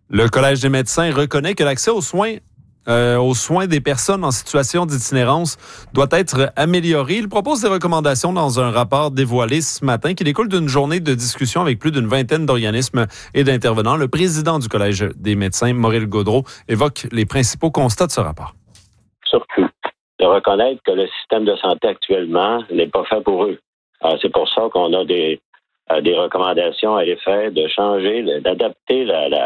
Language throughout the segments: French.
Le Collège des médecins reconnaît que l'accès aux soins des personnes en situation d'itinérance doit être amélioré. Il propose des recommandations dans un rapport dévoilé ce matin qui découle d'une journée de discussion avec plus d'une vingtaine d'organismes et d'intervenants. Le président du Collège des médecins, Maurice Gaudreault, évoque les principaux constats de ce rapport. Surtout, de reconnaître que le système de santé actuellement n'est pas fait pour eux. Alors, c'est pour ça qu'on a des recommandations à l'effet de changer, d'adapter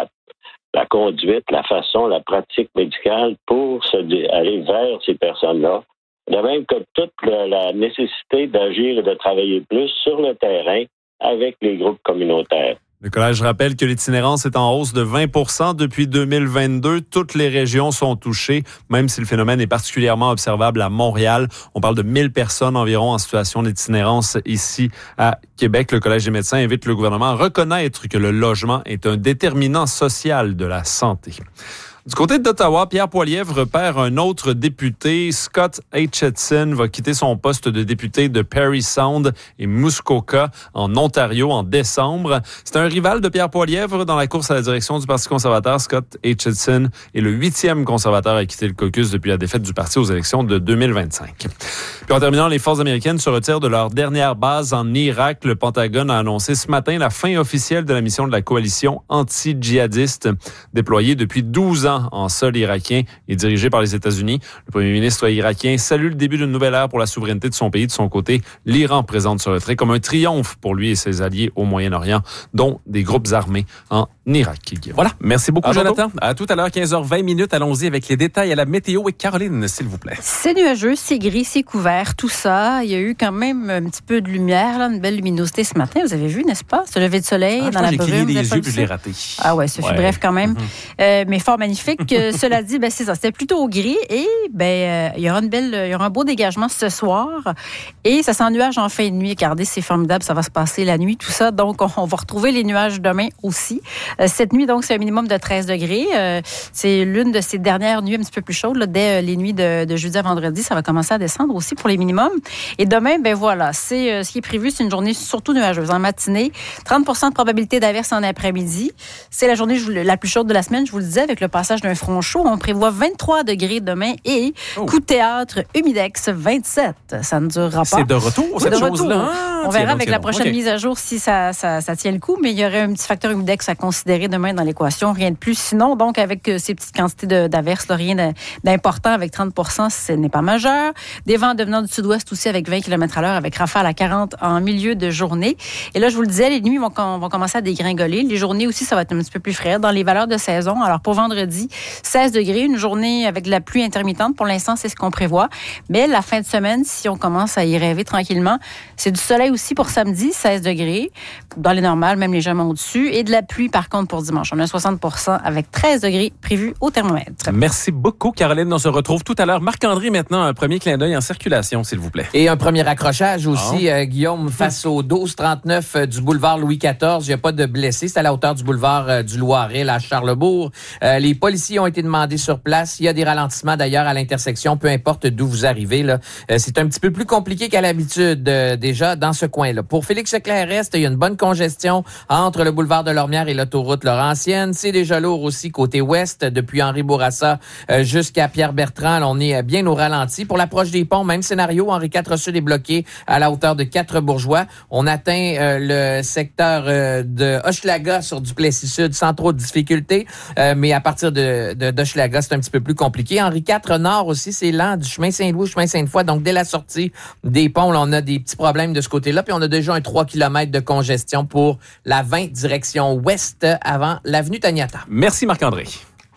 la conduite, la façon, la pratique médicale pour aller vers ces personnes-là. De même que toute la nécessité d'agir et de travailler plus sur le terrain avec les groupes communautaires. Le Collège rappelle que l'itinérance est en hausse de 20 % depuis 2022. Toutes les régions sont touchées, même si le phénomène est particulièrement observable à Montréal. On parle de 1000 personnes environ en situation d'itinérance ici à Québec. Le Collège des médecins invite le gouvernement à reconnaître que le logement est un déterminant social de la santé. Du côté d'Ottawa, Pierre Poilievre perd un autre député. Scott Aitchison va quitter son poste de député de Parry Sound et Muskoka en Ontario en décembre. C'est un rival de Pierre Poilievre dans la course à la direction du Parti conservateur. Scott Aitchison est le 8e conservateur à quitter le caucus depuis la défaite du parti aux élections de 2025. Puis en terminant, les forces américaines se retirent de leur dernière base en Irak. Le Pentagone a annoncé ce matin la fin officielle de la mission de la coalition anti-djihadiste déployée depuis 12 ans en sol irakien et dirigé par les États-Unis. Le premier ministre irakien salue le début d'une nouvelle ère pour la souveraineté de son pays. De son côté, l'Iran présente ce retrait comme un triomphe pour lui et ses alliés au Moyen-Orient, dont des groupes armés en Irak. Voilà. Merci beaucoup, Jonathan. À tout à l'heure, 15h20. Allons-y avec les détails à la météo. Et Caroline, s'il vous plaît. C'est nuageux, c'est gris, c'est couvert, tout ça. Il y a eu quand même un petit peu de lumière, là, une belle luminosité ce matin. Vous avez vu, n'est-ce pas? Ce lever de soleil dans la brume. J'ai cligné des yeux puis je l'ai raté. Ah ouais, ça fait bref quand même. Mais fort magnifique. Cela dit, c'est ça. C'était plutôt gris et il y aura un beau dégagement ce soir. Et ça s'ennuage en fin de nuit. Regardez, c'est formidable. Ça va se passer la nuit, tout ça. Donc, on va retrouver les nuages demain aussi. Cette nuit, donc, c'est un minimum de 13 degrés. C'est l'une de ces dernières nuits un petit peu plus chaudes. Là, dès les nuits de jeudi à vendredi, ça va commencer à descendre aussi pour les minimums. Et demain, voilà, c'est ce qui est prévu. C'est une journée surtout nuageuse. En matinée, 30 % de probabilité d'averse en après-midi. C'est la journée la plus chaude de la semaine, je vous le disais, avec le passage d'un front chaud. On prévoit 23 degrés demain et coup de théâtre, humidex, 27. Ça ne durera pas. C'est de retour, cette chose-là. On verra avec la prochaine mise à jour si ça tient le coup, mais il y aurait un petit facteur humidex à considérer demain dans l'équation, rien de plus. Sinon, donc, avec ces petites quantités d'averses, rien d'important avec 30 %, ce n'est pas majeur. Des vents devenant du sud-ouest aussi avec 20 km/h, avec rafale à 40 en milieu de journée. Et là, je vous le disais, les nuits vont commencer à dégringoler. Les journées aussi, ça va être un petit peu plus frais dans les valeurs de saison. Alors, pour vendredi, 16 degrés, une journée avec de la pluie intermittente. Pour l'instant, c'est ce qu'on prévoit. Mais la fin de semaine, si on commence à y rêver tranquillement, c'est du soleil aussi pour samedi, 16 degrés. Dans les normales, même légèrement au-dessus. Et de la pluie, par contre, pour dimanche. On a 60 % avec 13 degrés prévus au thermomètre. Merci beaucoup, Caroline. On se retrouve tout à l'heure. Marc-André, maintenant, un premier clin d'œil en circulation, s'il vous plaît. Et un premier accrochage aussi, Guillaume, face au 1239 du boulevard Louis XIV. Il n'y a pas de blessés. C'est à la hauteur du boulevard du Loiret, à Charlesbourg. Les policiers ont été demandés sur place. Il y a des ralentissements, d'ailleurs, à l'intersection, peu importe d'où vous arrivez. Là. C'est un petit peu plus compliqué qu'à l'habitude, déjà, dans ce coin-là. Pour Félix-Leclerc-Est, il y a une bonne congestion entre le boulevard de Lormière et l'autoroute Laurentienne. C'est déjà lourd aussi côté ouest, depuis Henri Bourassa jusqu'à Pierre-Bertrand. Là, on est bien au ralenti. Pour l'approche des ponts, même scénario. Henri IV Sud est bloqué à la hauteur de 4-Bourgeois. On atteint le secteur de Hochelaga sur Duplessis Sud sans trop de difficultés. Mais à partir d'Hochelaga, c'est un petit peu plus compliqué. Henri IV Nord aussi, c'est lent du chemin Saint-Louis au chemin Sainte-Foy. Donc, dès la sortie des ponts, là, on a des petits problèmes de ce côté-là. Puis, on a déjà un 3 km de congestion pour la 20 direction ouest avant l'avenue Taniata. Merci, Marc-André.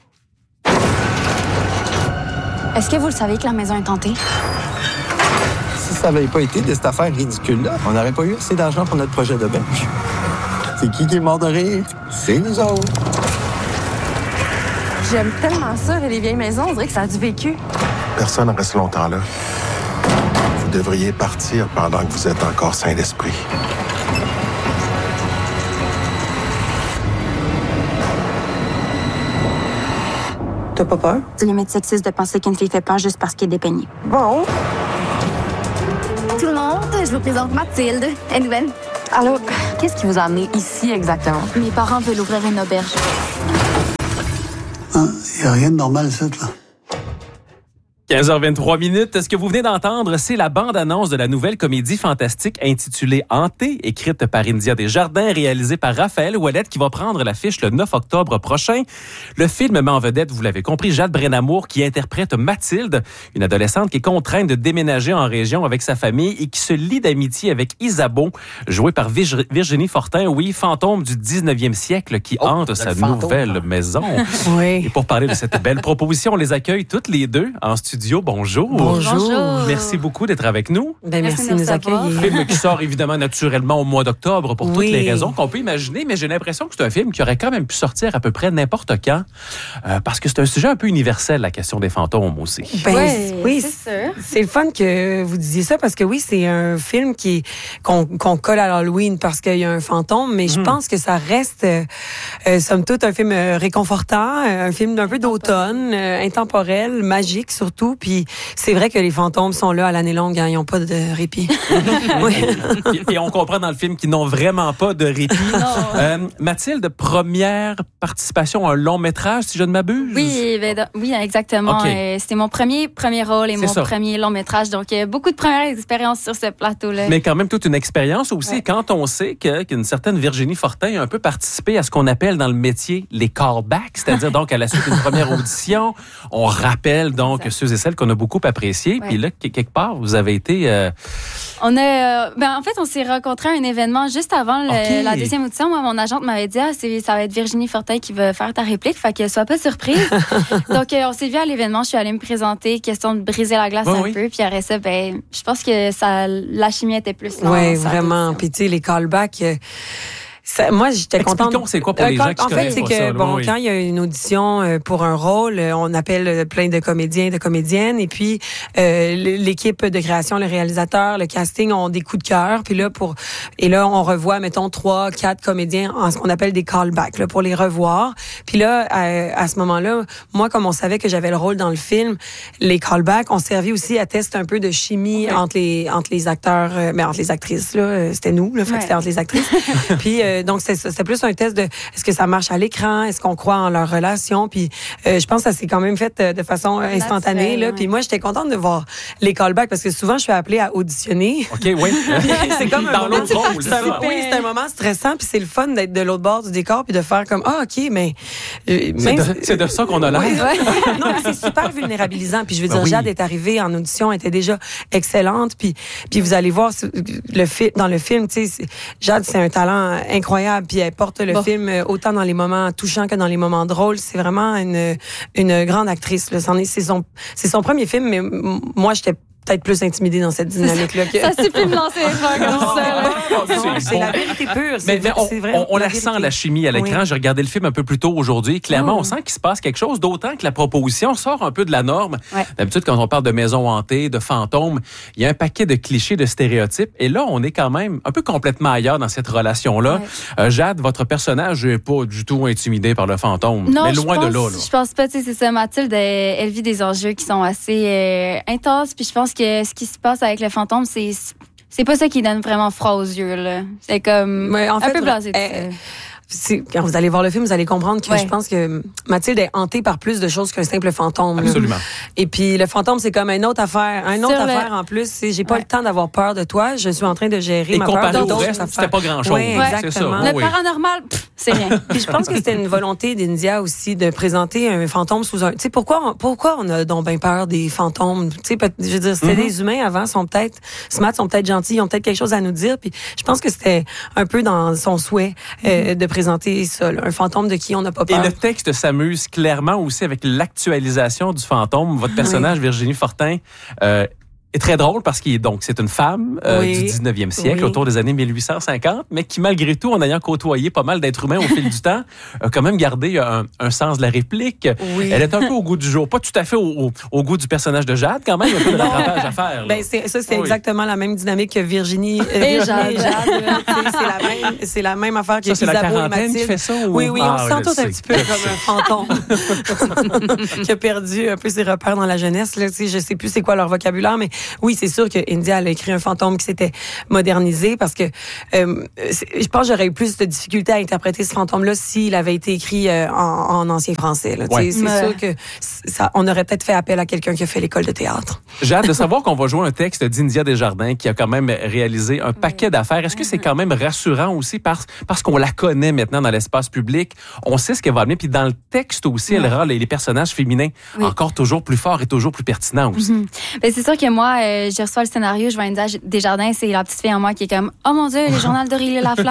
Est-ce que vous le savez que la maison est hantée? Si ça n'avait pas été de cette affaire ridicule-là, on n'aurait pas eu assez d'argent pour notre projet de banque. C'est qui est mort de rire? C'est nous autres. J'aime tellement ça, les vieilles maisons. On dirait que ça a du vécu. Personne ne reste longtemps là. Vous devriez partir pendant que vous êtes encore sain d'esprit. T'as pas peur? C'est limite sexiste de penser qu'une fille fait peur juste parce qu'elle est dépeignée. Bon. Tout le monde, je vous présente Mathilde. Elle est nouvelle. Allô? Qu'est-ce qui vous a amené ici exactement? Mes parents veulent ouvrir une auberge. Il n'y a rien de normal, ça, là. 15h23. Ce que vous venez d'entendre, c'est la bande-annonce de la nouvelle comédie fantastique intitulée Hanté, écrite par India Desjardins, réalisée par Raphaël Ouellette, qui va prendre l'affiche le 9 octobre prochain. Le film met en vedette, vous l'avez compris, Jade Brennamour, qui interprète Mathilde, une adolescente qui est contrainte de déménager en région avec sa famille et qui se lie d'amitié avec Isabeau, jouée par Virginie Fortin, fantôme du 19e siècle qui hante sa nouvelle maison. Oui. Et pour parler de cette belle proposition, on les accueille toutes les deux en studio. Bonjour. Bonjour. Merci beaucoup d'être avec nous. Merci de nous accueillir. Un film qui sort évidemment naturellement au mois d'octobre pour toutes les raisons qu'on peut imaginer, mais j'ai l'impression que c'est un film qui aurait quand même pu sortir à peu près n'importe quand, parce que c'est un sujet un peu universel, la question des fantômes aussi. Oui, c'est le fun que vous disiez ça, parce que c'est un film qu'on colle à l'Halloween parce qu'il y a un fantôme, mais je pense que ça reste, somme toute, un film réconfortant, un film d'un peu d'automne, intemporel, magique surtout. Puis c'est vrai que les fantômes sont là à l'année longue, hein, ils n'ont pas de répit. Et on comprend dans le film qu'ils n'ont vraiment pas de répit. Mathilde, première participation à un long métrage, si je ne m'abuse? Oui, exactement. Okay. C'était mon premier rôle et mon premier long métrage. Donc, beaucoup de premières expériences sur ce plateau-là. Mais quand même toute une expérience aussi, quand on sait qu'une certaine Virginie Fortin a un peu participé à ce qu'on appelle dans le métier les callbacks, c'est-à-dire donc à la suite d'une première audition, on rappelle donc ceux et celles qu'on a beaucoup appréciés. Puis là, quelque part, vous avez été... En fait, on s'est rencontrés à un événement juste avant la deuxième audition. Moi, mon agente m'avait dit, ça va être Virginie Fortin qui va faire ta réplique, fait que sois pas surprise. Donc, on s'est vu à l'événement, je suis allée me présenter, question de briser la glace un peu, puis après ça, je pense que la chimie était plus là. Oui, vraiment. Puis tu sais, les callbacks... moi, j'étais contente. Expliquons, c'est quoi pour les gens qui connaissent c'est que, quand il y a une audition pour un rôle, on appelle plein de comédiens, de comédiennes, et puis l'équipe de création, le réalisateur, le casting ont des coups de cœur, puis là, on revoit, mettons, 3, 4 comédiens en ce qu'on appelle des callbacks, là, pour les revoir. Puis là, à ce moment-là, moi, comme on savait que j'avais le rôle dans le film, les callbacks ont servi aussi à tester un peu de chimie entre les acteurs, mais entre les actrices, là, c'était nous, là, fait que c'était entre les actrices. Puis, donc, c'était plus un test de est-ce que ça marche à l'écran, est-ce qu'on croit en leur relation, puis je pense que ça s'est quand même fait de façon instantanée, là. Puis moi, j'étais contente de voir les callbacks parce que souvent, je suis appelée à auditionner. OK, oui. C'est comme dans l'autre rôle. C'est un moment stressant, puis c'est le fun d'être de l'autre bord du décor, puis de faire comme OK, mais... c'est de ça qu'on a l'air. Non, mais c'est super vulnérabilisant. Puis je veux dire, Jade est arrivée en audition, elle était déjà excellente, puis vous allez voir dans le film, tu sais, Jade, c'est un talent incroyable, puis elle porte le film autant dans les moments touchants que dans les moments drôles. C'est vraiment une grande actrice, là. C'est son premier film, mais moi, j'étais peut-être plus intimidée dans cette dynamique-là. Ça suffit de lancer les fleurs comme ça. C'est la vérité pure. Mais on la sent, la chimie à l'écran. J'ai regardé le film un peu plus tôt aujourd'hui. Clairement, on sent qu'il se passe quelque chose, d'autant que la proposition sort un peu de la norme. D'habitude, quand on parle de maisons hantées, de fantômes, il y a un paquet de clichés, de stéréotypes. Et là, on est quand même un peu complètement ailleurs dans cette relation-là. Jade, votre personnage n'est pas du tout intimidé par le fantôme. Non, mais loin de là. Je pense pas. C'est ça, Mathilde, elle vit des enjeux qui sont assez intenses. Puis je pense que ce qui se passe avec le fantôme, c'est pas ça qui donne vraiment froid aux yeux, là. C'est comme un peu blasé. Quand vous allez voir le film, vous allez comprendre que je pense que Mathilde est hantée par plus de choses qu'un simple fantôme. Absolument. Là. Et puis, le fantôme, c'est comme une autre affaire. Affaire en plus. J'ai pas le temps d'avoir peur de toi. Je suis en train de gérer ma peur d'autres. Et comparé au reste, c'était pas grand-chose. Oui, exactement. Le paranormal, c'est rien. Puis je pense que c'était une volonté d'India aussi de présenter un fantôme sous un... Tu sais, pourquoi on a donc bien peur des fantômes? Tu sais, je veux dire, c'était des humains avant, sont peut-être gentils, ils ont peut-être quelque chose à nous dire. Puis je pense que c'était un peu dans son souhait de présenter ça, là, un fantôme de qui on n'a pas peur. Et le texte s'amuse clairement aussi avec l'actualisation du fantôme. Votre personnage, Virginie Fortin, est très drôle parce c'est une femme du 19e siècle, autour des années 1850, mais qui, malgré tout, en ayant côtoyé pas mal d'êtres humains au fil du temps, a quand même gardé un sens de la réplique. Oui. Elle est un peu au goût du jour. Pas tout à fait au goût du personnage de Jade, quand même. Il y a un peu de rattrapage à faire. Là. C'est exactement la même dynamique que Virginie et Jade. C'est la même affaire que Isabeau et Mathilde. C'est la quarantaine qui fait ça? Oui, on se sent tous un petit peu comme un fantôme qui a perdu un peu ses repères dans la jeunesse. Là, je sais plus c'est quoi leur vocabulaire, mais oui, c'est sûr que India elle a écrit un fantôme qui s'était modernisé parce que je pense que j'aurais eu plus de difficulté à interpréter ce fantôme-là s'il avait été écrit en ancien français. Là. Ouais. C'est sûr que on aurait peut-être fait appel à quelqu'un qui a fait l'école de théâtre. J'ai hâte de savoir qu'on va jouer un texte d'India Desjardins qui a quand même réalisé un paquet d'affaires. Est-ce que c'est quand même rassurant aussi parce qu'on la connaît maintenant dans l'espace public? On sait ce qu'elle va amener. Puis dans le texte aussi, elle rend les personnages féminins encore toujours plus forts et toujours plus pertinents aussi. Ben, c'est sûr que moi, je reçois le scénario, je vois India Desjardins, c'est la petite fille en moi qui est comme « Oh mon Dieu, le journal d'Aurélie Laflamme! »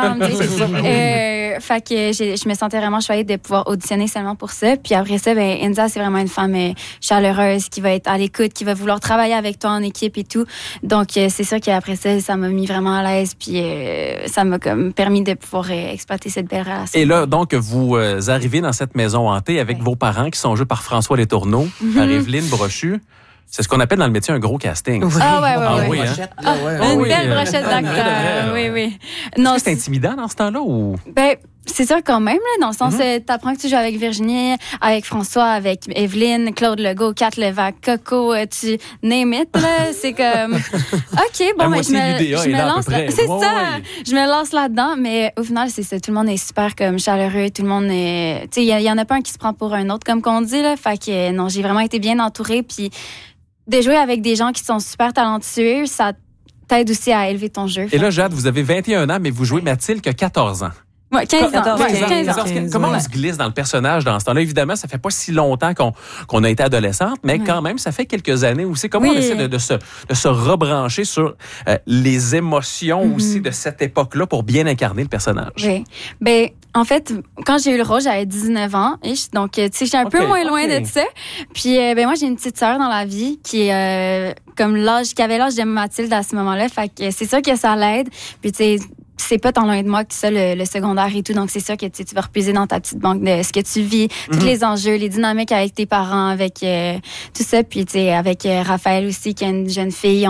Fait que je me sentais vraiment choyée de pouvoir auditionner seulement pour ça. Puis après ça, ben India, c'est vraiment une femme chaleureuse qui va être à l'écoute, qui va vouloir travailler avec toi en équipe et tout. Donc, c'est sûr qu'après ça m'a mis vraiment à l'aise. Puis ça m'a comme permis de pouvoir exploiter cette belle relation. Et là, donc, vous arrivez dans cette maison hantée avec vos parents qui sont joués par François Letourneau, par Evelyne Brochu. C'est ce qu'on appelle dans le métier un gros casting. Oui. Oui, une belle brochette d'acteurs. Oui. Non, est-ce que c'est intimidant dans ce temps-là ou? Ben, c'est sûr quand même, là, dans le sens, t'apprends que tu joues avec Virginie, avec François, avec Evelyne, Claude Legault, Kat Levac, Coco, tu name it, là. C'est comme, OK, bon, ben, je me lance là. C'est ça. Je me lance là-dedans, mais au final, c'est ça. Tout le monde est super comme chaleureux. Tout le monde est, tu sais, il y en a pas un qui se prend pour un autre, comme qu'on dit, là. Fait que, non, j'ai vraiment été bien entourée. Puis, de jouer avec des gens qui sont super talentueux, ça t'aide aussi à élever ton jeu. Et là, Jade, vous avez 21 ans, mais vous jouez Mathilde qui a 14 ans. Ouais, 15 ans. 15 ans. Comment on se glisse dans le personnage dans ce temps-là? Évidemment, ça fait pas si longtemps qu'on a été adolescente, mais quand même, ça fait quelques années aussi. Comment on essaie de se rebrancher sur les émotions aussi de cette époque-là pour bien incarner le personnage? Oui. Ben, en fait, quand j'ai eu le rôle, j'avais 19 ans. Donc, tu sais, j'étais un peu moins loin de ça. Puis, ben, moi, j'ai une petite sœur dans la vie qui est qui avait l'âge de Mathilde à ce moment-là. Fait que c'est sûr que ça l'aide. Puis, tu sais, c'est pas tant loin de moi que ça, le secondaire et tout. Donc, c'est sûr que tu vas repuiser dans ta petite banque de ce que tu vis, tous les enjeux, les dynamiques avec tes parents, avec tout ça. Puis, tu sais, avec Raphaël aussi, qui est une jeune fille,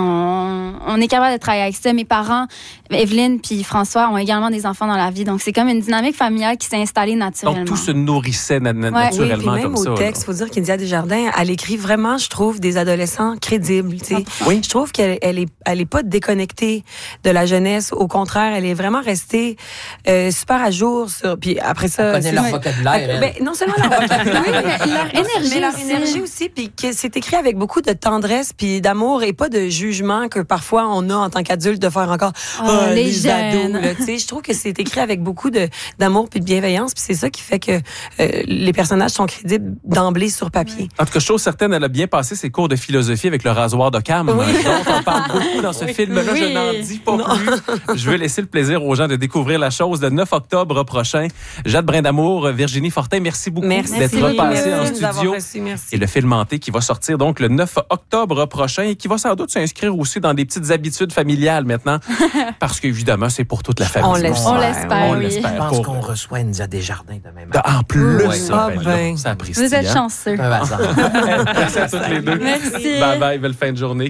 on est capable de travailler avec ça. Mes parents, Evelyne puis François, ont également des enfants dans la vie. Donc, c'est comme une dynamique familiale qui s'est installée naturellement. Donc, tout se nourrissait naturellement même comme ça. Au texte, il faut dire qu'India Desjardins, elle écrit vraiment, je trouve, des adolescents crédibles. Oui. Je trouve qu'elle est pas déconnectée de la jeunesse. Au contraire, elle est vraiment restée super à jour sur. Puis après ça, elle connaît leur vocabulaire. Ben, non seulement leur vocabulaire, mais leur énergie aussi. Puis que c'est écrit avec beaucoup de tendresse puis d'amour et pas de jugement que parfois on a en tant qu'adulte de faire encore les ados. Je trouve que c'est écrit avec beaucoup d'amour puis de bienveillance. Puis c'est ça qui fait que les personnages sont crédibles d'emblée sur papier. En tout cas, chose certaine, elle a bien passé ses cours de philosophie avec le rasoir d'Occam. Donc, on parle beaucoup dans ce film-là. Je n'en dis pas plus. Je veux laisser le plaisir aux gens de découvrir la chose le 9 octobre prochain. Jade Brindamour, Virginie Fortin, merci beaucoup d'être repassée en studio. Merci. Et le film hanté qui va sortir donc le 9 octobre prochain et qui va sans doute s'inscrire aussi dans des petites habitudes familiales maintenant. Parce qu'évidemment, c'est pour toute la famille. On l'espère, oui. Je pense qu'on reçoit India Desjardins demain matin. En plus, ça apprécie. Vous êtes chanceux. Merci à toutes les deux. Merci. Bye bye, belle fin de journée.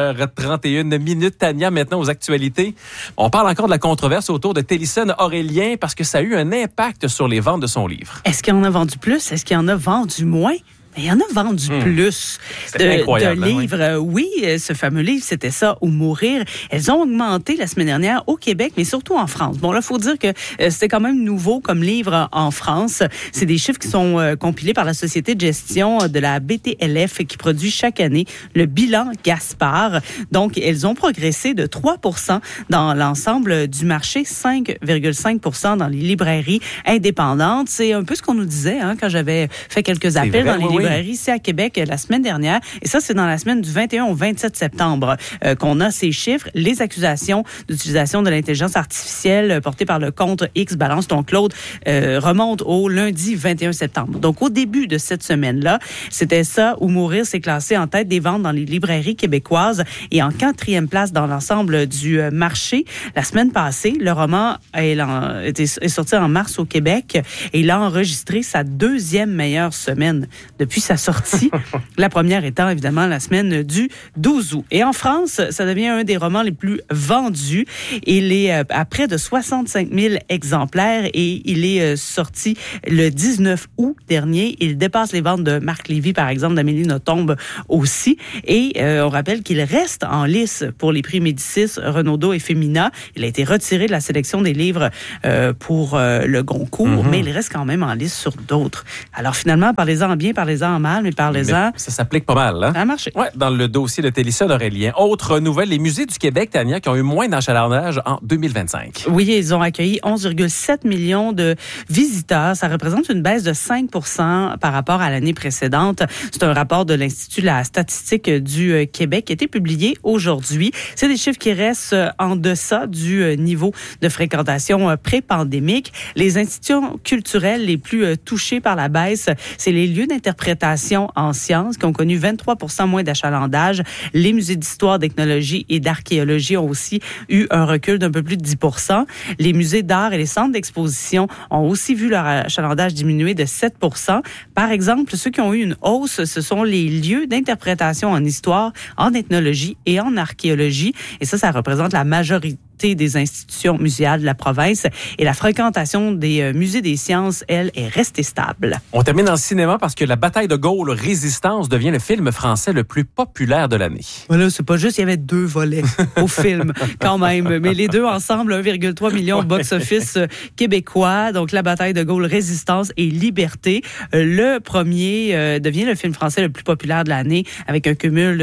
15h31 Tania, maintenant aux actualités. On parle encore de la controverse autour de Télison Aurélien parce que ça a eu un impact sur les ventes de son livre. Est-ce qu'il en a vendu plus? Est-ce qu'il en a vendu moins? Il y en a vendu plus de livres. Oui, ce fameux livre, c'était ça, ou mourir. Elles ont augmenté la semaine dernière au Québec, mais surtout en France. Bon, là, il faut dire que c'était quand même nouveau comme livre en France. C'est des chiffres qui sont compilés par la société de gestion de la BTLF qui produit chaque année le bilan Gaspard. Donc, elles ont progressé de 3% dans l'ensemble du marché, 5,5% dans les librairies indépendantes. C'est un peu ce qu'on nous disait quand j'avais fait quelques appels dans les librairies ici à Québec la semaine dernière. Et ça, c'est dans la semaine du 21 au 27 septembre qu'on a ces chiffres. Les accusations d'utilisation de l'intelligence artificielle portées par le compte X Balance, donc Claude, remontent au lundi 21 septembre. Donc, au début de cette semaine-là, c'était ça ou mourir s'est classé en tête des ventes dans les librairies québécoises et en 4e place dans l'ensemble du marché. La semaine passée, le roman est sorti en mars au Québec et il a enregistré sa 2e meilleure semaine depuis depuis sa sortie. La première étant évidemment la semaine du 12 août. Et en France, ça devient un des romans les plus vendus. Il est à près de 65 000 exemplaires et il est sorti le 19 août dernier. Il dépasse les ventes de Marc Lévy, par exemple, d'Amélie Nothomb aussi. Et on rappelle qu'il reste en lice pour les prix Médicis, Renaudot et Femina. Il a été retiré de la sélection des livres pour le Goncourt, mais il reste quand même en lice sur d'autres. Alors finalement, parlez-en en bien, parlez-en en mal, mais parlez-en. Ça s'applique pas mal, hein? Ça a marché. Ouais, dans le dossier de Télécia d'Aurélien. Autre nouvelle, les musées du Québec, Tania, qui ont eu moins d'achalandage en 2025. Oui, ils ont accueilli 11,7 millions de visiteurs. Ça représente une baisse de 5 % par rapport à l'année précédente. C'est un rapport de l'Institut de la statistique du Québec qui a été publié aujourd'hui. C'est des chiffres qui restent en deçà du niveau de fréquentation pré-pandémique. Les institutions culturelles les plus touchées par la baisse, c'est les lieux d'interprétation en sciences qui ont connu 23 % moins d'achalandage. Les musées d'histoire, d'ethnologie et d'archéologie ont aussi eu un recul d'un peu plus de 10 %. Les musées d'art et les centres d'exposition ont aussi vu leur achalandage diminuer de 7 %. Par exemple, ceux qui ont eu une hausse, ce sont les lieux d'interprétation en histoire, en ethnologie et en archéologie. Et ça représente la majorité des institutions muséales de la province. Et la fréquentation des musées des sciences, elle, est restée stable. On termine en cinéma parce que La bataille de Gaulle, Résistance, devient le film français le plus populaire de l'année. Voilà, c'est pas juste, il y avait 2 volets au film, quand même. Mais les deux ensemble, 1,3 million de box-office québécois. Donc, La bataille de Gaulle, Résistance et Liberté. Le premier devient le film français le plus populaire de l'année avec un cumul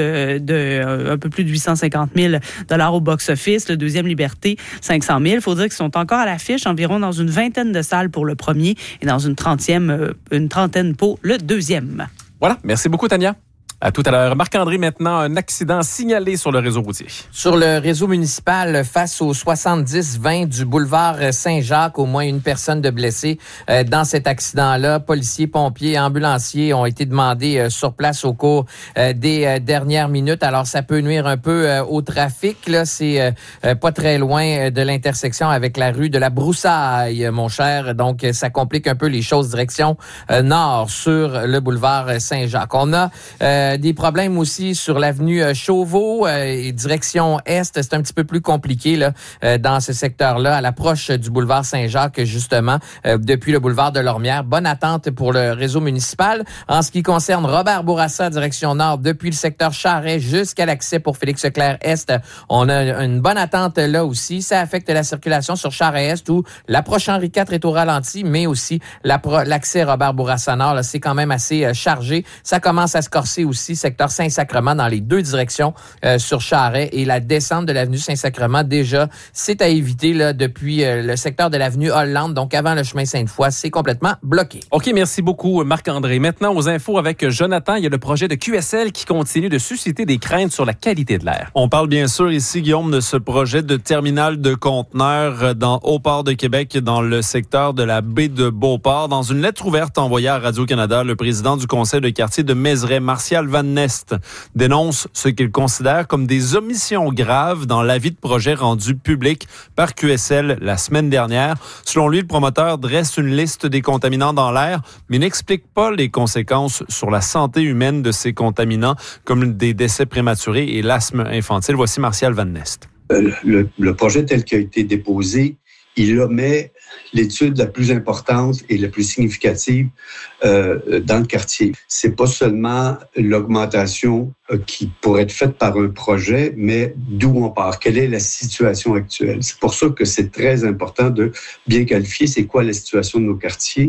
de un peu plus de 850 000 $ au box-office. Le deuxième, Liberté, 500 000. Il faut dire qu'ils sont encore à l'affiche, environ dans une vingtaine de salles pour le premier et dans une trentaine pour le deuxième. Voilà. Merci beaucoup, Tania. À tout à l'heure. Marc-André, maintenant, un accident signalé sur le réseau routier. Sur le réseau municipal, face au 70-20 du boulevard Saint-Jacques, au moins une personne de blessée dans cet accident-là. Policiers, pompiers, ambulanciers ont été demandés sur place au cours des dernières minutes. Alors, ça peut nuire un peu au trafic. Là, c'est pas très loin de l'intersection avec la rue de la Broussaille, mon cher. Donc, ça complique un peu les choses direction nord sur le boulevard Saint-Jacques. On a des problèmes aussi sur l'avenue Chauveau et direction est. C'est un petit peu plus compliqué là dans ce secteur-là, à l'approche du boulevard Saint-Jacques, justement, depuis le boulevard de Lormière. Bonne attente pour le réseau municipal. En ce qui concerne Robert Bourassa, direction nord, depuis le secteur Charest jusqu'à l'accès pour Félix-Leclerc-Est, on a une bonne attente là aussi. Ça affecte la circulation sur Charest-Est où l'approche Henri IV est au ralenti, mais aussi l'accès Robert Bourassa nord, là, c'est quand même assez chargé. Ça commence à se corser aussi, secteur Saint-Sacrement dans les deux directions sur Charest, et la descente de l'avenue Saint-Sacrement, déjà, c'est à éviter là, depuis le secteur de l'avenue Hollande, donc avant le chemin Sainte-Foy, c'est complètement bloqué. OK, merci beaucoup Marc-André. Maintenant, aux infos avec Jonathan, il y a le projet de QSL qui continue de susciter des craintes sur la qualité de l'air. On parle bien sûr ici, Guillaume, de ce projet de terminal de conteneurs dans Haut-Port de Québec, dans le secteur de la baie de Beauport. Dans une lettre ouverte envoyée à Radio-Canada, le président du conseil de quartier de Mézeray, Martial Van Nest, dénonce ce qu'il considère comme des omissions graves dans l'avis de projet rendu public par QSL la semaine dernière. Selon lui, le promoteur dresse une liste des contaminants dans l'air, mais n'explique pas les conséquences sur la santé humaine de ces contaminants, comme des décès prématurés et l'asthme infantile. Voici Martial Van Nest. Le projet tel qu'il a été déposé, il omet l'étude la plus importante et la plus significative dans le quartier. C'est pas seulement l'augmentation qui pourrait être faite par un projet, mais d'où on part, quelle est la situation actuelle. C'est pour ça que c'est très important de bien qualifier c'est quoi la situation de nos quartiers.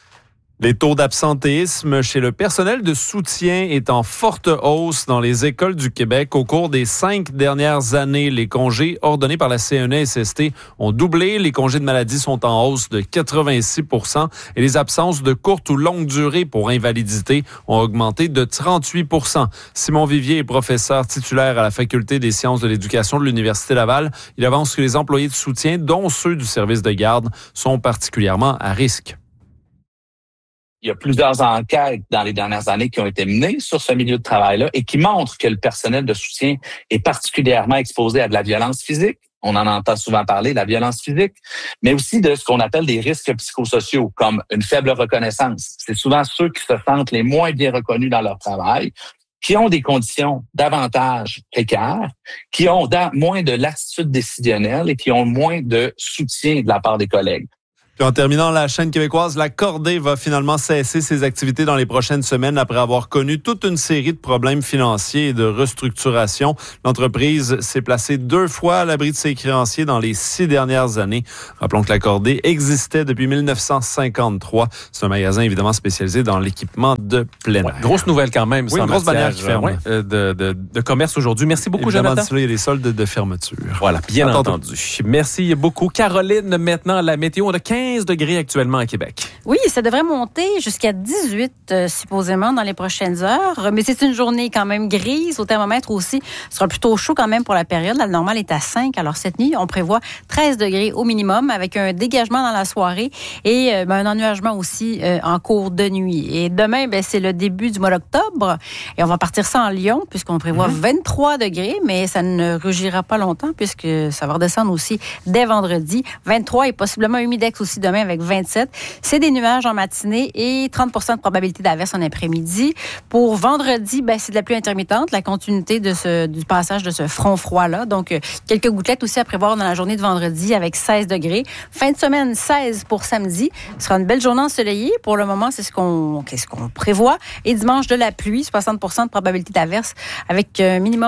Les taux d'absentéisme chez le personnel de soutien est en forte hausse dans les écoles du Québec. Au cours des 5 dernières années, les congés ordonnés par la CNESST ont doublé. Les congés de maladie sont en hausse de 86 % et les absences de courte ou longue durée pour invalidité ont augmenté de 38 %. Simon Vivier est professeur titulaire à la Faculté des sciences de l'éducation de l'Université Laval. Il avance que les employés de soutien, dont ceux du service de garde, sont particulièrement à risque. Il y a plusieurs enquêtes dans les dernières années qui ont été menées sur ce milieu de travail-là et qui montrent que le personnel de soutien est particulièrement exposé à de la violence physique, on en entend souvent parler, la violence physique, mais aussi de ce qu'on appelle des risques psychosociaux, comme une faible reconnaissance. C'est souvent ceux qui se sentent les moins bien reconnus dans leur travail, qui ont des conditions davantage précaires, qui ont moins de latitude décisionnelle et qui ont moins de soutien de la part des collègues. Puis en terminant, la chaîne québécoise La Cordée va finalement cesser ses activités dans les prochaines semaines après avoir connu toute une série de problèmes financiers et de restructuration. L'entreprise s'est placée 2 fois à l'abri de ses créanciers dans les 6 dernières années. Rappelons que La Cordée existait depuis 1953. C'est un magasin évidemment spécialisé dans l'équipement de plein air. Grosse nouvelle quand même. Oui, une grosse bannière qui ferme. De commerce aujourd'hui. Merci beaucoup, évidemment, Jonathan. Il y a des soldes de fermeture. Voilà, bien entendu. Merci beaucoup. Caroline, maintenant, la météo, on a 15 degrés actuellement à Québec. Oui, ça devrait monter jusqu'à 18, supposément, dans les prochaines heures. Mais c'est une journée quand même grise. Au thermomètre aussi, ce sera plutôt chaud quand même pour la période. La normale est à 5. Alors, cette nuit, on prévoit 13 degrés au minimum avec un dégagement dans la soirée et un ennuagement aussi en cours de nuit. Et demain, c'est le début du mois d'octobre. Et on va partir ça en Lyon puisqu'on prévoit 23 degrés, mais ça ne rugira pas longtemps puisque ça va redescendre aussi dès vendredi. 23 et possiblement humidex aussi demain avec 27. C'est des nuages en matinée et 30 de probabilité d'averse en après-midi. Pour vendredi, c'est de la pluie intermittente, la continuité du passage de ce front froid-là. Donc, quelques gouttelettes aussi à prévoir dans la journée de vendredi avec 16 degrés. Fin de semaine, 16 pour samedi. Ce sera une belle journée ensoleillée. Pour le moment, c'est ce qu'on prévoit. Et dimanche, de la pluie, 60 de probabilité d'averse avec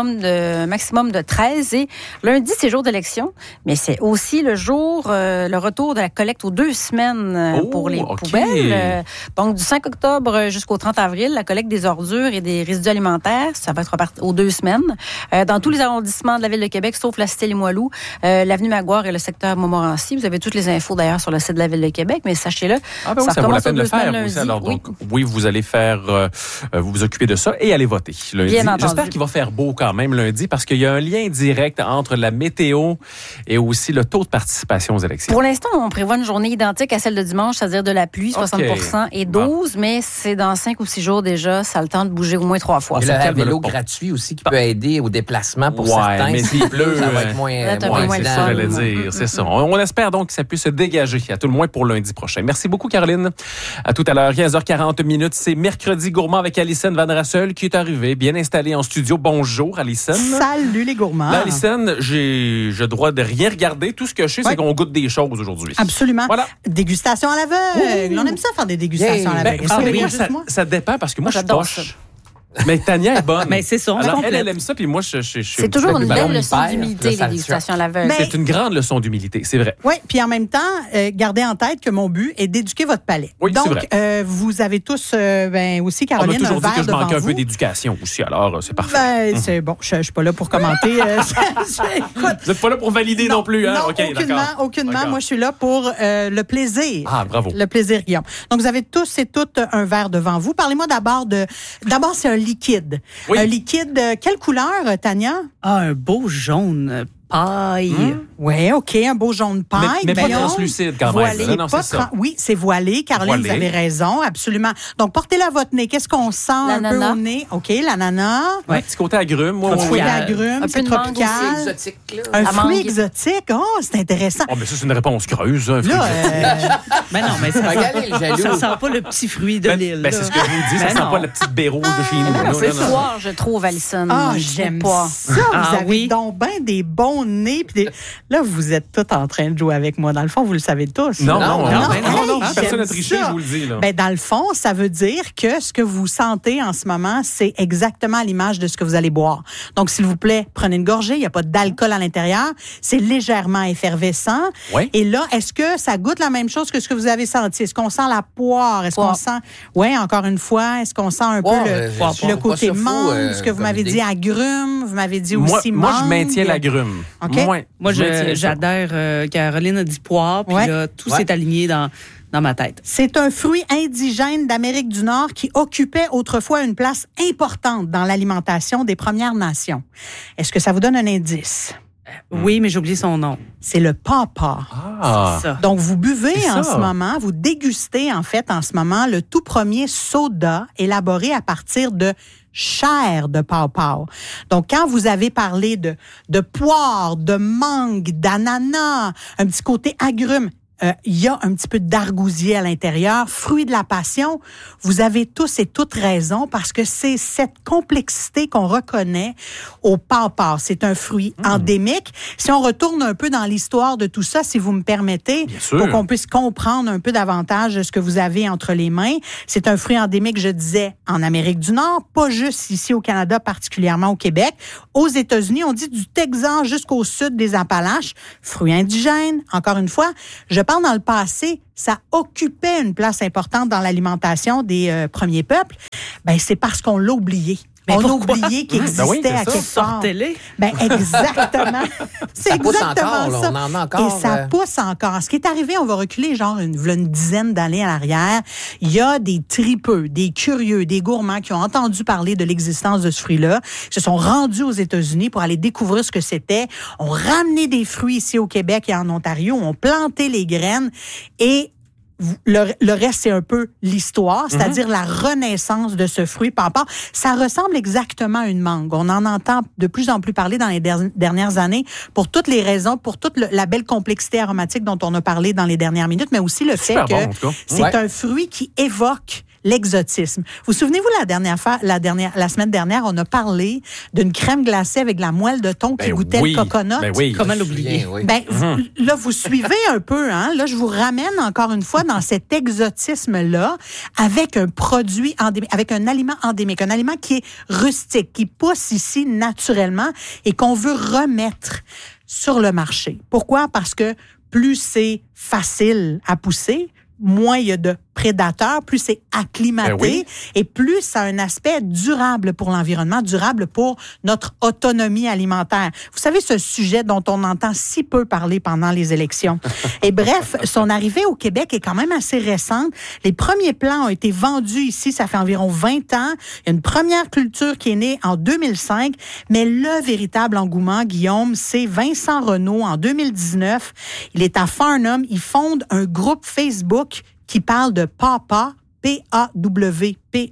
maximum de 13. Et lundi, c'est jour d'élection, mais c'est aussi le retour de la collecte aux 2 semaines pour les poubelles. Donc, du 5 octobre jusqu'au 30 avril, la collecte des ordures et des résidus alimentaires, ça va être aux 2 semaines. Dans tous les arrondissements de la Ville de Québec, sauf la Cité-Limoilou, l'avenue Maguire et le secteur Montmorency. Vous avez toutes les infos d'ailleurs sur le site de la Ville de Québec, mais sachez-le, ça vaut la peine de le faire. Alors, donc, vous allez vous occuper de ça et aller voter lundi. J'espère qu'il va faire beau quand même lundi parce qu'il y a un lien direct entre la météo et aussi le taux de participation aux élections. Pour l'instant, on prévoit une journée identique à celle de dimanche, c'est-à-dire de la pluie, 60 et 12, mais c'est dans 5 ou 6 jours déjà, ça a le temps de bouger au moins 3 fois. Et le vélo gratuit aussi qui peut aider au déplacement pour certains. Mais s'il pleut, ça va être moins c'est ça, j'allais dire. C'est ça. On espère donc que ça puisse se dégager, à tout le moins pour lundi prochain. Merci beaucoup, Caroline. À tout à l'heure, 15h40. C'est Mercredi Gourmand avec Alison Van Rassel qui est arrivée, bien installée en studio. Bonjour, Alison. Salut les gourmands. Là, Alison, j'ai le droit de rien regarder. Tout ce que je sais, c'est qu'on goûte des choses aujourd'hui. Absolument. Voilà. Dégustation à l'aveugle. On aime ça faire des dégustations à l'aveugle. Ça dépend parce que moi, je suis poche. Mais Tania est bonne. Mais c'est ça. Alors, elle aime ça, puis moi, je c'est toujours une belle leçon d'humilité, les dégustations à l'aveugle. C'est une grande leçon d'humilité, c'est vrai. Oui, puis en même temps, gardez en tête que mon but est d'éduquer votre palais. Oui, donc, c'est vrai. vous avez tous, aussi, Caroline, on m'a toujours dit que je manquais un vous. peu d'éducation aussi, alors c'est parfait. C'est bon, je suis pas là pour commenter. Vous n'êtes pas là pour valider non plus, hein? Non, okay, aucunement. D'accord. Moi, je suis là pour le plaisir. Ah, bravo. Le plaisir, Guillaume. Donc, vous avez tous et toutes un verre devant vous. Parlez-moi d'abord, c'est un liquide. Oui. Un liquide, quelle couleur, Tania? Un beau jaune paille. Oui, OK, un beau jaune paille. Mais pas translucide quand voilé, même. Non, c'est ça. Oui, c'est voilé. Caroline, vous avez raison, absolument. Donc, portez-le à votre nez. Qu'est-ce qu'on sent un peu au nez? OK, l'ananas. Un petit côté agrumes. Un côté agrumes, c'est tropical. Un fruit exotique. Oh, c'est intéressant. Oh, mais ça, c'est une réponse creuse, un fruit exotique. Mais non, mais ça sent pas le petit fruit de l'île. C'est ce que je vous dis, ça sent pas le petit béro de chez nous. C'est froid, je trouve, Alison. Ah, j'aime pas. Ça, vous avez donc bien des bons nez. Là, vous êtes tous en train de jouer avec moi. Dans le fond, vous le savez tous. Non, personne n'a triché, je vous le dis. Là. Dans le fond, ça veut dire que ce que vous sentez en ce moment, c'est exactement l'image de ce que vous allez boire. Donc, s'il vous plaît, prenez une gorgée. Il n'y a pas d'alcool à l'intérieur. C'est légèrement effervescent. Oui. Et là, est-ce que ça goûte la même chose que ce que vous avez senti? Est-ce qu'on sent la poire? Est-ce qu'on sent... Oui, encore une fois, est-ce qu'on sent un peu le côté menthe? Ce que vous m'avez dit agrumes? Vous m'avez dit aussi mangue? Moi, je maintiens l'agrume. Okay. Moi, j'adhère. Caroline a dit poire, puis là, tout s'est aligné dans ma tête. C'est un fruit indigène d'Amérique du Nord qui occupait autrefois une place importante dans l'alimentation des Premières Nations. Est-ce que ça vous donne un indice? Oui, mais j'ai oublié son nom. C'est le pawpaw. C'est ça. Donc, vous buvez en ce moment, vous dégustez en ce moment le tout premier soda élaboré à partir de chair de pawpaw. Donc, quand vous avez parlé de poire, de mangue, d'ananas, un petit côté agrumes, il y a un petit peu d'argousier à l'intérieur, fruit de la passion. Vous avez tous et toutes raison parce que c'est cette complexité qu'on reconnaît au pawpaw. C'est un fruit endémique. Si on retourne un peu dans l'histoire de tout ça, si vous me permettez, pour qu'on puisse comprendre un peu davantage ce que vous avez entre les mains, c'est un fruit endémique, je disais, en Amérique du Nord, pas juste ici au Canada, particulièrement au Québec. Aux États-Unis, on dit du Texas jusqu'au sud des Appalaches. Fruit indigène, encore une fois. Je pense dans le passé, ça occupait une place importante dans l'alimentation des premiers peuples. Ben, c'est parce qu'on l'a oublié. On a oublié qu'il existait à quelque part. Ben, exactement. C'est exactement ça. On en a encore. Et ça pousse encore. Ce qui est arrivé, on va reculer genre une dizaine d'années à l'arrière. Il y a des tripeux, des curieux, des gourmands qui ont entendu parler de l'existence de ce fruit-là, se sont rendus aux États-Unis pour aller découvrir ce que c'était, ont ramené des fruits ici au Québec et en Ontario, ont planté les graines et le reste, c'est un peu l'histoire, c'est-à-dire la renaissance de ce fruit pawpaw. Ça ressemble exactement à une mangue. On en entend de plus en plus parler dans les dernières années pour toutes les raisons, pour toute la belle complexité aromatique dont on a parlé dans les dernières minutes, mais aussi le fait que c'est un fruit qui évoque l'exotisme. Vous souvenez-vous la semaine dernière, on a parlé d'une crème glacée avec de la moelle de thon qui goûtait le coconut. Comment l'oublier? Là, vous suivez un peu, hein? Là, je vous ramène encore une fois dans cet exotisme-là avec un produit endémique, avec un aliment endémique, un aliment qui est rustique, qui pousse ici naturellement et qu'on veut remettre sur le marché. Pourquoi? Parce que plus c'est facile à pousser, moins il y a de prédateurs, plus c'est acclimaté et plus ça a un aspect durable pour l'environnement, durable pour notre autonomie alimentaire. Vous savez, ce sujet dont on entend si peu parler pendant les élections. Et bref, son arrivée au Québec est quand même assez récente. Les premiers plants ont été vendus ici, ça fait environ 20 ans. Il y a une première culture qui est née en 2005, mais le véritable engouement, Guillaume, c'est Vincent Renaud en 2019. Il est à Farnham, il fonde un groupe Facebook qui parle de pawpaw, P-A-W. Il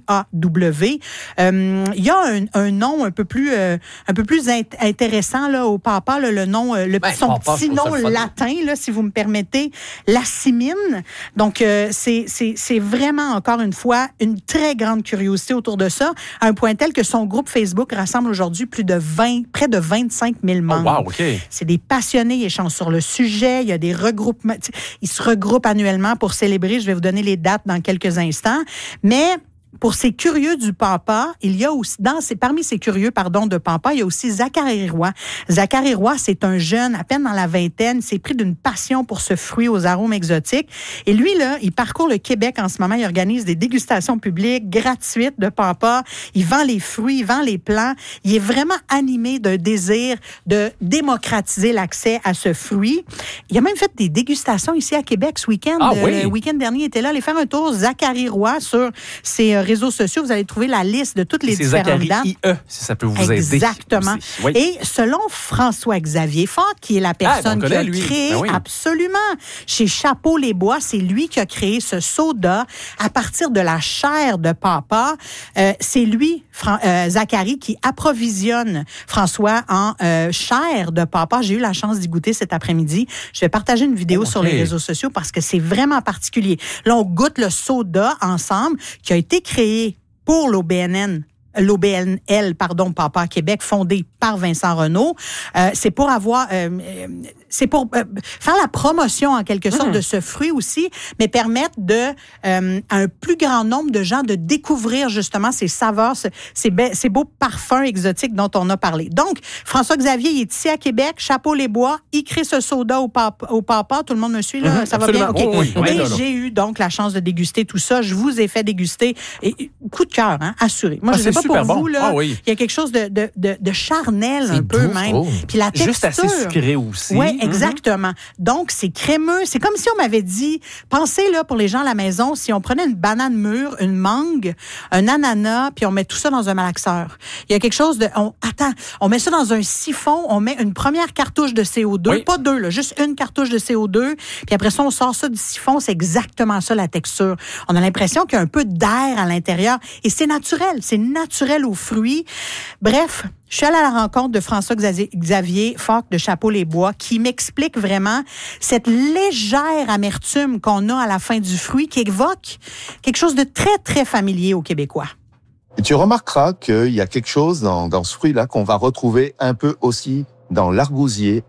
y a un nom un peu plus intéressant là, au pawpaw, le nom, son petit nom latin, là, si vous me permettez, l'acimine. Donc, c'est vraiment, encore une fois, une très grande curiosité autour de ça, à un point tel que son groupe Facebook rassemble aujourd'hui près de 25 000 membres. Oh, wow, OK. C'est des passionnés, ils échangent sur le sujet, il y a des regroupements, ils se regroupent annuellement pour célébrer, je vais vous donner les dates dans quelques instants, mais pour ces curieux du pawpaw, il y a aussi, parmi ces curieux, de pawpaw, il y a aussi Zachary Roy. Zachary Roy, c'est un jeune, à peine dans la vingtaine, s'est pris d'une passion pour ce fruit aux arômes exotiques. Et lui, là, il parcourt le Québec en ce moment, il organise des dégustations publiques gratuites de pawpaw. Il vend les fruits, il vend les plants. Il est vraiment animé d'un désir de démocratiser l'accès à ce fruit. Il a même fait des dégustations ici à Québec ce week-end. Le week-end dernier, il était là. Allez faire un tour, Zachary Roy, sur ses réseaux sociaux, vous allez trouver la liste de toutes les différentes dates. C'est Zachary IE, si ça peut vous aider. Exactement. Oui. Et selon François-Xavier Faure, qui est la personne qui a créé, absolument, chez Chapeau-les-Bois, c'est lui qui a créé ce soda à partir de la chair de pawpaw. C'est lui, Zachary, qui approvisionne François en chair de pawpaw. J'ai eu la chance d'y goûter cet après-midi. Je vais partager une vidéo sur les réseaux sociaux parce que c'est vraiment particulier. Là, on goûte le soda ensemble, qui a été créé pour l'OBNL, Pawpaw Québec, fondé par Vincent Renaud. C'est pour faire la promotion, en quelque sorte, de ce fruit aussi, mais permettre à un plus grand nombre de gens de découvrir justement ces saveurs, ces beaux parfums exotiques dont on a parlé. Donc, François-Xavier, il est ici à Québec, Chapeau-les-Bois, il crée ce soda au pawpaw. Tout le monde me suit, là? Ça Absolument. va bien? OK. Oui, et j'ai eu donc la chance de déguster tout ça. Je vous ai fait déguster. Et coup de cœur, hein, assuré. Moi, je ne sais pas pour vous, là, il y a quelque chose de charnel un peu même. Puis la texture. Juste assez sucré aussi. Oui, exactement. Donc, c'est crémeux. C'est comme si on m'avait dit, pensez là pour les gens à la maison, si on prenait une banane mûre, une mangue, un ananas, puis on met tout ça dans un malaxeur. Il y a quelque chose de... on met ça dans un siphon, on met une première cartouche de CO2, pas deux, là, juste une cartouche de CO2, puis après ça, on sort ça du siphon. C'est exactement ça, la texture. On a l'impression qu'il y a un peu d'air à l'intérieur. Et c'est naturel aux fruits. Bref, je suis allée à la rencontre de François-Xavier Foch de Chapeau-les-Bois qui m'explique vraiment cette légère amertume qu'on a à la fin du fruit qui évoque quelque chose de très, très familier aux Québécois. Et tu remarqueras qu'il y a quelque chose dans ce fruit-là qu'on va retrouver un peu aussi dans l'argousier,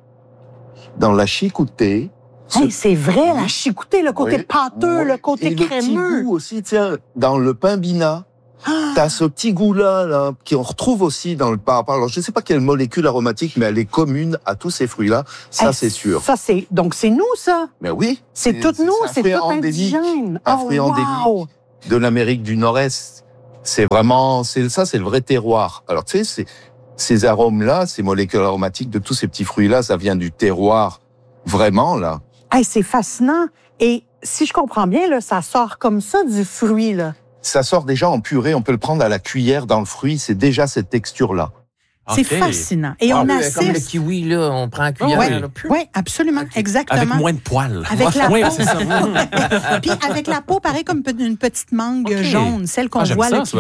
dans la chicoutée. Hey, c'est vrai, la chicoutée, le côté pâteux, le côté crémeux. Et le petit goût aussi, tiens, dans le pain bina. T'as ce petit goût-là, qu'on retrouve aussi dans le papa. Alors, je ne sais pas quelle molécule aromatique, mais elle est commune à tous ces fruits-là. Ça, c'est sûr. Donc, c'est nous, ça? Mais oui. C'est tout nous, c'est tout indigène. Un fruit endémique de l'Amérique du Nord-Est. C'est vraiment, c'est le vrai terroir. Alors, tu sais, ces arômes-là, ces molécules aromatiques de tous ces petits fruits-là, ça vient du terroir. Vraiment, là. Hey, c'est fascinant. Et si je comprends bien, là, ça sort comme ça du fruit, là. Ça sort déjà en purée, on peut le prendre à la cuillère dans le fruit, c'est déjà cette texture-là. C'est fascinant. Et on assiste... Comme le kiwi, là, on prend la cuillère. Oui, absolument, exactement. Avec moins de poils. Avec la peau. C'est ça. Puis avec la peau, pareil comme une petite mangue jaune, celle qu'on voit là,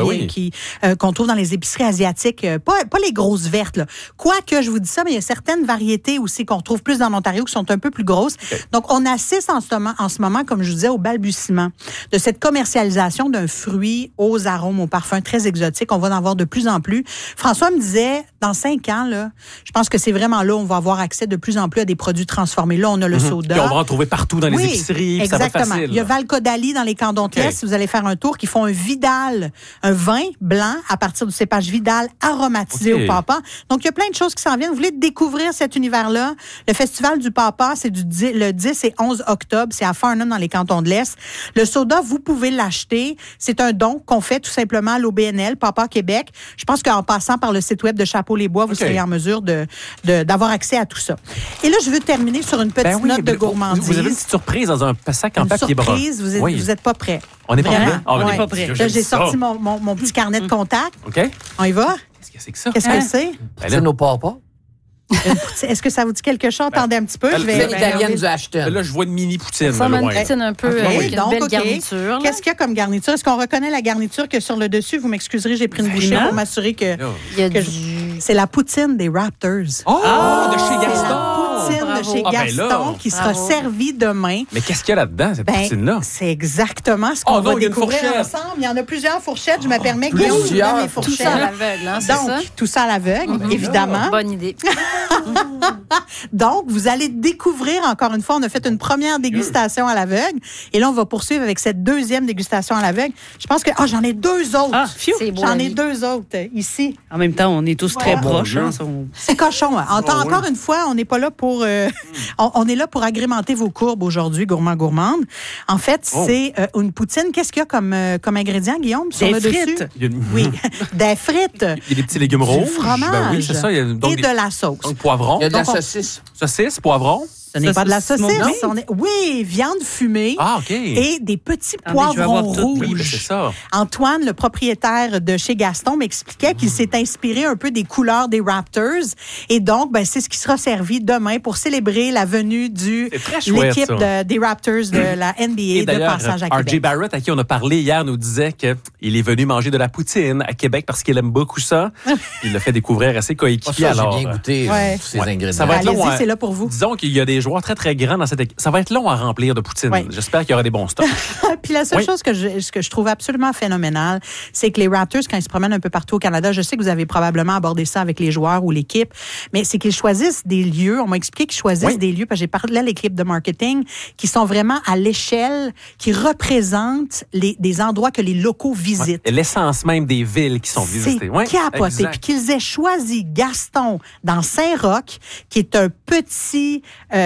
qu'on trouve dans les épiceries asiatiques. Pas les grosses vertes, là. Quoique, je vous dis ça, mais il y a certaines variétés aussi qu'on trouve plus dans l'Ontario qui sont un peu plus grosses. Donc, on assiste en ce moment, comme je vous disais, au balbutiement de cette commercialisation d'un fruit aux arômes, aux parfums très exotiques. On va en avoir de plus en plus. François me disait... Dans 5 ans, là, je pense que c'est vraiment là où on va avoir accès de plus en plus à des produits transformés. Là, on a le soda. Puis on va en trouver partout dans les épiceries. Exactement. Ça va être facile. Il y a Valcodali dans les cantons de l'Est. Si vous allez faire un tour, qui font un Vidal, un vin blanc à partir du cépage Vidal aromatisé au papa. Donc, il y a plein de choses qui s'en viennent. Vous voulez découvrir cet univers-là? Le Festival du papa, c'est le 10 et 11 octobre. C'est à Farnham dans les cantons de l'Est. Le soda, vous pouvez l'acheter. C'est un don qu'on fait tout simplement à l'OBNL, Papa Québec. Je pense qu'en passant par le site web de Chapeau-les-Bois, vous serez en mesure d'avoir accès à tout ça. Et là, je veux terminer sur une petite note de gourmandise. Vous avez une petite surprise dans un sac en papier brun. Surprise, vous n'êtes pas prêts. On n'est pas prêts? On n'est pas prêts. Là, j'ai sorti mon petit carnet de contact. OK. On y va? Qu'est-ce que c'est que ça? Qu'est-ce que c'est? C'est nos papas. Est-ce que ça vous dit quelque chose? Attendez un petit peu. C'est l'italienne du Ashton. Là, je vois une mini poutine. Ça une poutine un peu avec une belle garniture. Qu'est-ce qu'il y a comme garniture? Est-ce qu'on reconnaît la garniture que sur le dessus? Vous m'excuserez, j'ai pris une bouchée pour m'assurer que c'est la poutine des Raptors. Oh, de chez Gaston! De chez Gaston qui sera servie demain. Mais qu'est-ce qu'il y a là-dedans, cette poutine-là? C'est exactement ce qu'on va découvrir ensemble. Il y en a plusieurs fourchettes. Je me permets que Guillaume vous donne les fourchettes. Tout ça à l'aveugle, c'est ça? Donc, tout ça à l'aveugle, évidemment. Bonne idée. Donc, vous allez découvrir, encore une fois, on a fait une première dégustation à l'aveugle. Et là, on va poursuivre avec cette deuxième dégustation à l'aveugle. Je pense que j'en ai 2 autres. J'en ai 2 autres ici. En même temps, on est tous très proches. C'est cochon. Encore une fois, on n'est pas là pour... on est là pour agrémenter vos courbes aujourd'hui, gourmand-gourmande. En fait, c'est une poutine. Qu'est-ce qu'il y a comme ingrédient, Guillaume, sur le dessus? Oui, des frites. Il y a des petits légumes rouges. Du fromage. Ben oui, c'est ça. Et de la sauce. Donc, poivron. Il y a de la saucisse. Saucisse, poivron. Ce n'est pas de la saucisse. Oui, viande fumée et des petits poivrons rouges. Oui, c'est ça. Antoine, le propriétaire de chez Gaston, m'expliquait qu'il s'est inspiré un peu des couleurs des Raptors. Et donc, c'est ce qui sera servi demain pour célébrer la venue de l'équipe des Raptors de la NBA de passage à Québec. R.J. Barrett, à qui on a parlé hier, nous disait qu'il est venu manger de la poutine à Québec parce qu'il aime beaucoup ça. Il l'a fait découvrir à ses coéquipiers. Alors, j'ai bien goûté tous ces ingrédients. Ça va être long, c'est là pour vous. Disons qu'il y a des joueurs très, très grands dans cette équipe. Ça va être long à remplir de poutine. J'espère qu'il y aura des bons stocks. Puis la seule chose que je trouve absolument phénoménale, c'est que les Raptors, quand ils se promènent un peu partout au Canada, je sais que vous avez probablement abordé ça avec les joueurs ou l'équipe, mais c'est qu'ils choisissent des lieux. On m'a expliqué qu'ils choisissent des lieux, parce que j'ai parlé à l'équipe de marketing, qui sont vraiment à l'échelle, qui représentent des endroits que les locaux visitent. Et l'essence même des villes qui sont visitées. C'est capoté. Puis qu'ils aient choisi Gaston dans Saint-Roch, qui est un petit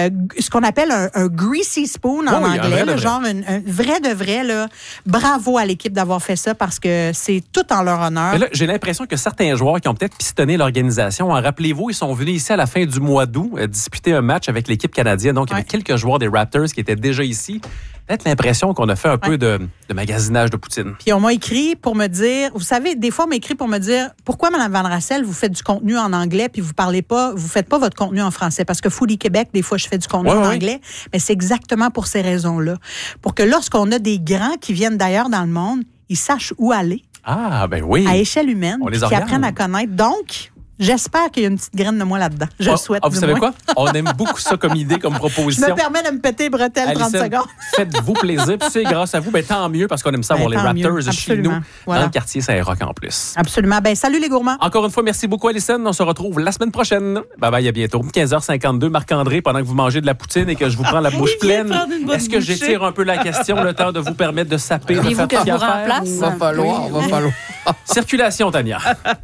ce qu'on appelle un greasy spoon en anglais, là, genre un vrai de vrai. Là. Bravo à l'équipe d'avoir fait ça parce que c'est tout en leur honneur. Mais là, j'ai l'impression que certains joueurs qui ont peut-être pistonné l'organisation, rappelez-vous, ils sont venus ici à la fin du mois d'août disputer un match avec l'équipe canadienne. Donc, il y avait quelques joueurs des Raptors qui étaient déjà ici. Peut-être l'impression qu'on a fait un peu de magasinage de poutine. Puis on m'a écrit pour me dire, vous savez, des fois on m'a écrit pour me dire, pourquoi Mme Van Rassel, vous faites du contenu en anglais puis vous faites pas votre contenu en français? Parce que Foodie Québec, des fois je fais du contenu en anglais, mais c'est exactement pour ces raisons-là. Pour que lorsqu'on a des grands qui viennent d'ailleurs dans le monde, ils sachent où aller. Ah, ben oui. À échelle humaine, on les qui apprennent à connaître. Donc, j'espère qu'il y a une petite graine de moi là-dedans. Je le souhaite. Vous savez quoi? On aime beaucoup ça comme idée, comme proposition. Je me permets de me péter les bretelles 30 secondes. Faites-vous plaisir. Puis c'est grâce à vous, tant mieux parce qu'on aime ça voir les Raptors chez nous, dans le quartier Saint-Roch en plus. Absolument. Salut les gourmands. Encore une fois, merci beaucoup Alison. On se retrouve la semaine prochaine. Bye-bye, à bientôt. 15h52, Marc-André, pendant que vous mangez de la poutine et que je vous prends la bouche pleine. Est-ce que j'étire un peu la question, le temps de vous permettre de saper, de faire que je vous remplace? Va falloir. Circulation, Tania.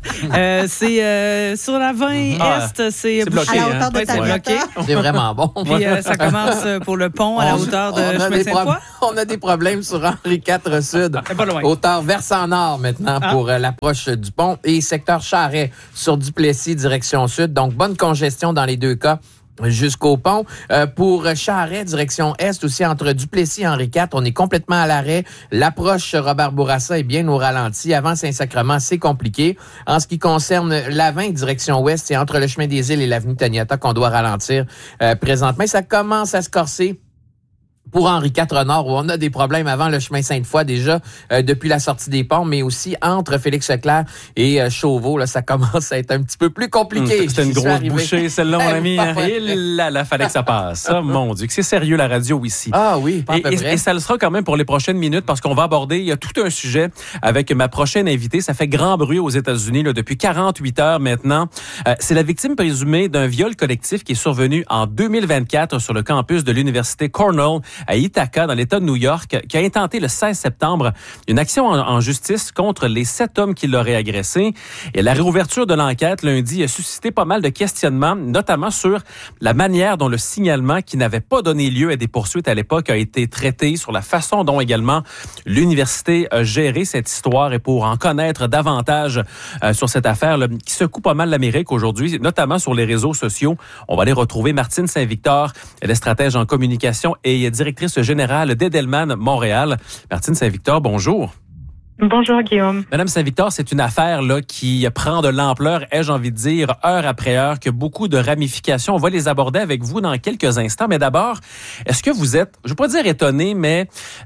C'est sur la 20 Est, c'est bloqué. À la hauteur de ta bloqué. C'est vraiment bon. Puis ça commence pour le pont à la hauteur de chemin Sainte-Foy. On a des problèmes sur Henri IV Sud. Hauteur versant nord maintenant pour l'approche du pont. Et secteur Charret sur Duplessis, direction sud. Donc, bonne congestion dans les deux cas. Jusqu'au pont. Pour Charret, direction est, aussi entre Duplessis et Henri IV, on est complètement à l'arrêt. L'approche Robert Bourassa est bien au ralenti. Avant Saint-Sacrement, c'est compliqué. En ce qui concerne la 20, direction ouest, c'est entre le chemin des Îles et l'avenue Taniata qu'on doit ralentir présentement. Ça commence à se corser pour Henri IV Nord, où on a des problèmes avant le chemin Sainte-Foy déjà, depuis la sortie des ponts, mais aussi entre Félix-Leclerc et Chauveau, là, ça commence à être un petit peu plus compliqué. C'était une grosse bouchée, celle-là, mon ami. Il fallait que ça passe. Ça, mon Dieu, que c'est sérieux la radio ici. Ah oui, pas à peu près. Et ça le sera quand même pour les prochaines minutes, parce qu'on va aborder, il y a tout un sujet avec ma prochaine invitée. Ça fait grand bruit aux États-Unis là, depuis 48 heures maintenant. C'est la victime présumée d'un viol collectif qui est survenu en 2024 sur le campus de l'Université Cornell à Ithaca, dans l'État de New York, qui a intenté le 16 septembre une action en justice contre les 7 hommes qui l'auraient agressé. Et la réouverture de l'enquête lundi a suscité pas mal de questionnements, notamment sur la manière dont le signalement, qui n'avait pas donné lieu à des poursuites à l'époque, a été traité, sur la façon dont également l'université a géré cette histoire. Et pour en connaître davantage sur cette affaire là, qui secoue pas mal l'Amérique aujourd'hui, notamment sur les réseaux sociaux, on va aller retrouver Martine Saint-Victor. Elle est stratège en communication et directrice générale d'Edelman Montréal. Martine Saint-Victor, bonjour. Bonjour Guillaume. Madame Saint-Victor, c'est une affaire là qui prend de l'ampleur, ai-je envie de dire, heure après heure, que beaucoup de ramifications. On va les aborder avec vous dans quelques instants. Mais d'abord, est-ce que vous êtes, je ne veux pas dire étonné, mais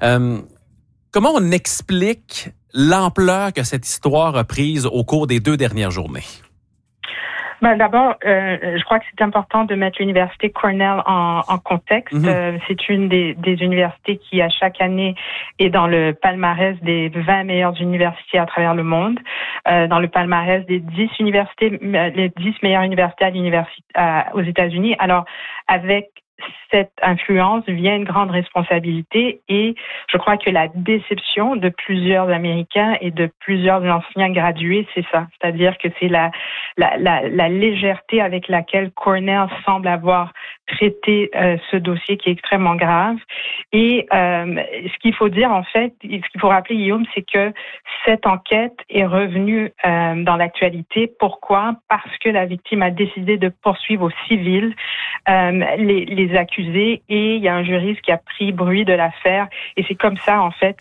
comment on explique l'ampleur que cette histoire a prise au cours des 2 dernières journées? D'abord, je crois que c'est important de mettre l'université Cornell en contexte. C'est une des universités qui, à chaque année, est dans le palmarès des 20 meilleures universités à travers le monde, dans le palmarès des 10 universités, les 10 meilleures universités aux États-Unis. Alors, avec cette influence vient une grande responsabilité et je crois que la déception de plusieurs Américains et de plusieurs enseignants gradués, c'est ça. C'est-à-dire que c'est la légèreté avec laquelle Cornell semble avoir traité ce dossier qui est extrêmement grave. Et ce qu'il faut dire, en fait, ce qu'il faut rappeler, Guillaume, c'est que cette enquête est revenue dans l'actualité. Pourquoi? Parce que la victime a décidé de poursuivre au civil les accusés et il y a un juriste qui a pris bruit de l'affaire et c'est comme ça en fait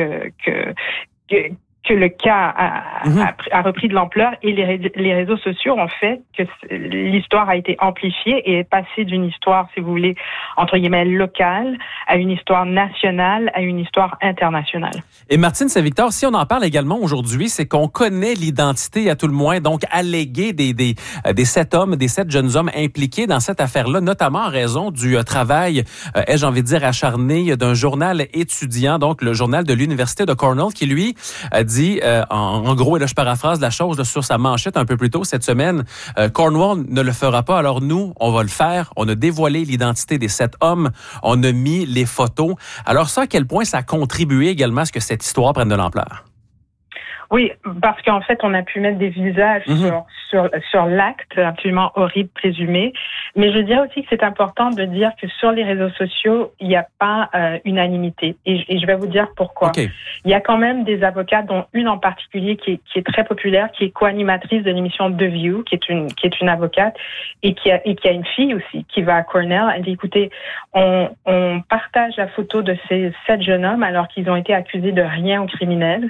que le cas a repris de l'ampleur et les réseaux sociaux ont fait que l'histoire a été amplifiée et est passée d'une histoire, si vous voulez, entre guillemets, locale à une histoire nationale, à une histoire internationale. Et Martine Saint-Victor, si on en parle également aujourd'hui, c'est qu'on connaît l'identité à tout le moins, donc alléguée des 7 hommes, des 7 jeunes hommes impliqués dans cette affaire-là, notamment en raison du travail, ai-je envie de dire, acharné d'un journal étudiant, donc le journal de l'Université de Cornell, qui lui dit, en gros, et là je paraphrase la chose là, sur sa manchette un peu plus tôt cette semaine, Cornwall ne le fera pas, alors nous, on va le faire. On a dévoilé l'identité des 7 hommes, on a mis les photos. Alors ça, à quel point ça a contribué également à ce que cette histoire prenne de l'ampleur? Oui, parce qu'en fait, on a pu mettre des visages sur l'acte absolument horrible présumé. Mais je dirais aussi que c'est important de dire que sur les réseaux sociaux, il n'y a pas unanimité. Et je vais vous dire pourquoi. Okay. Il y a quand même des avocats, dont une en particulier qui est très populaire, qui est co-animatrice de l'émission The View, qui est une avocate, et qui a une fille aussi qui va à Cornell. Elle dit, écoutez, on partage la photo de ces 7 jeunes hommes alors qu'ils ont été accusés de rien au criminel.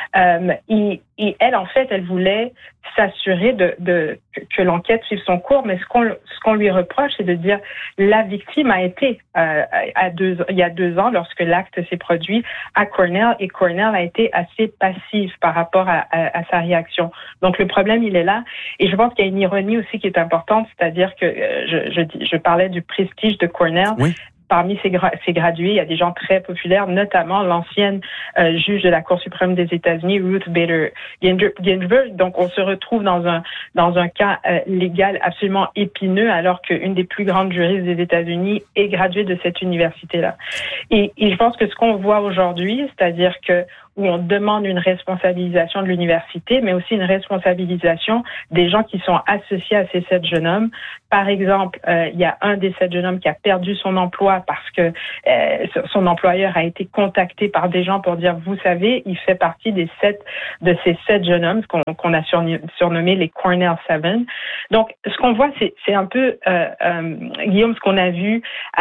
Et elle, en fait, elle voulait s'assurer que l'enquête suive son cours, mais ce qu'on lui reproche, c'est de dire la victime a été il y a 2 ans, lorsque l'acte s'est produit à Cornell, et Cornell a été assez passif par rapport à sa réaction. Donc le problème, il est là, et je pense qu'il y a une ironie aussi qui est importante, c'est-à-dire que je parlais du prestige de Cornell. Oui. Parmi ces gradués, il y a des gens très populaires, notamment l'ancienne juge de la Cour suprême des États-Unis, Ruth Bader Ginsburg. Donc, on se retrouve dans un cas légal absolument épineux, alors qu'une des plus grandes juristes des États-Unis est graduée de cette université-là. Et je pense que ce qu'on voit aujourd'hui, c'est-à-dire que où on demande une responsabilisation de l'université, mais aussi une responsabilisation des gens qui sont associés à ces 7 jeunes hommes. Par exemple, il y a un des 7 jeunes hommes qui a perdu son emploi parce que son employeur a été contacté par des gens pour dire, vous savez, il fait partie de ces 7 jeunes hommes qu'on a surnommés les Cornell 7. Donc, ce qu'on voit, c'est un peu, Guillaume, ce qu'on a vu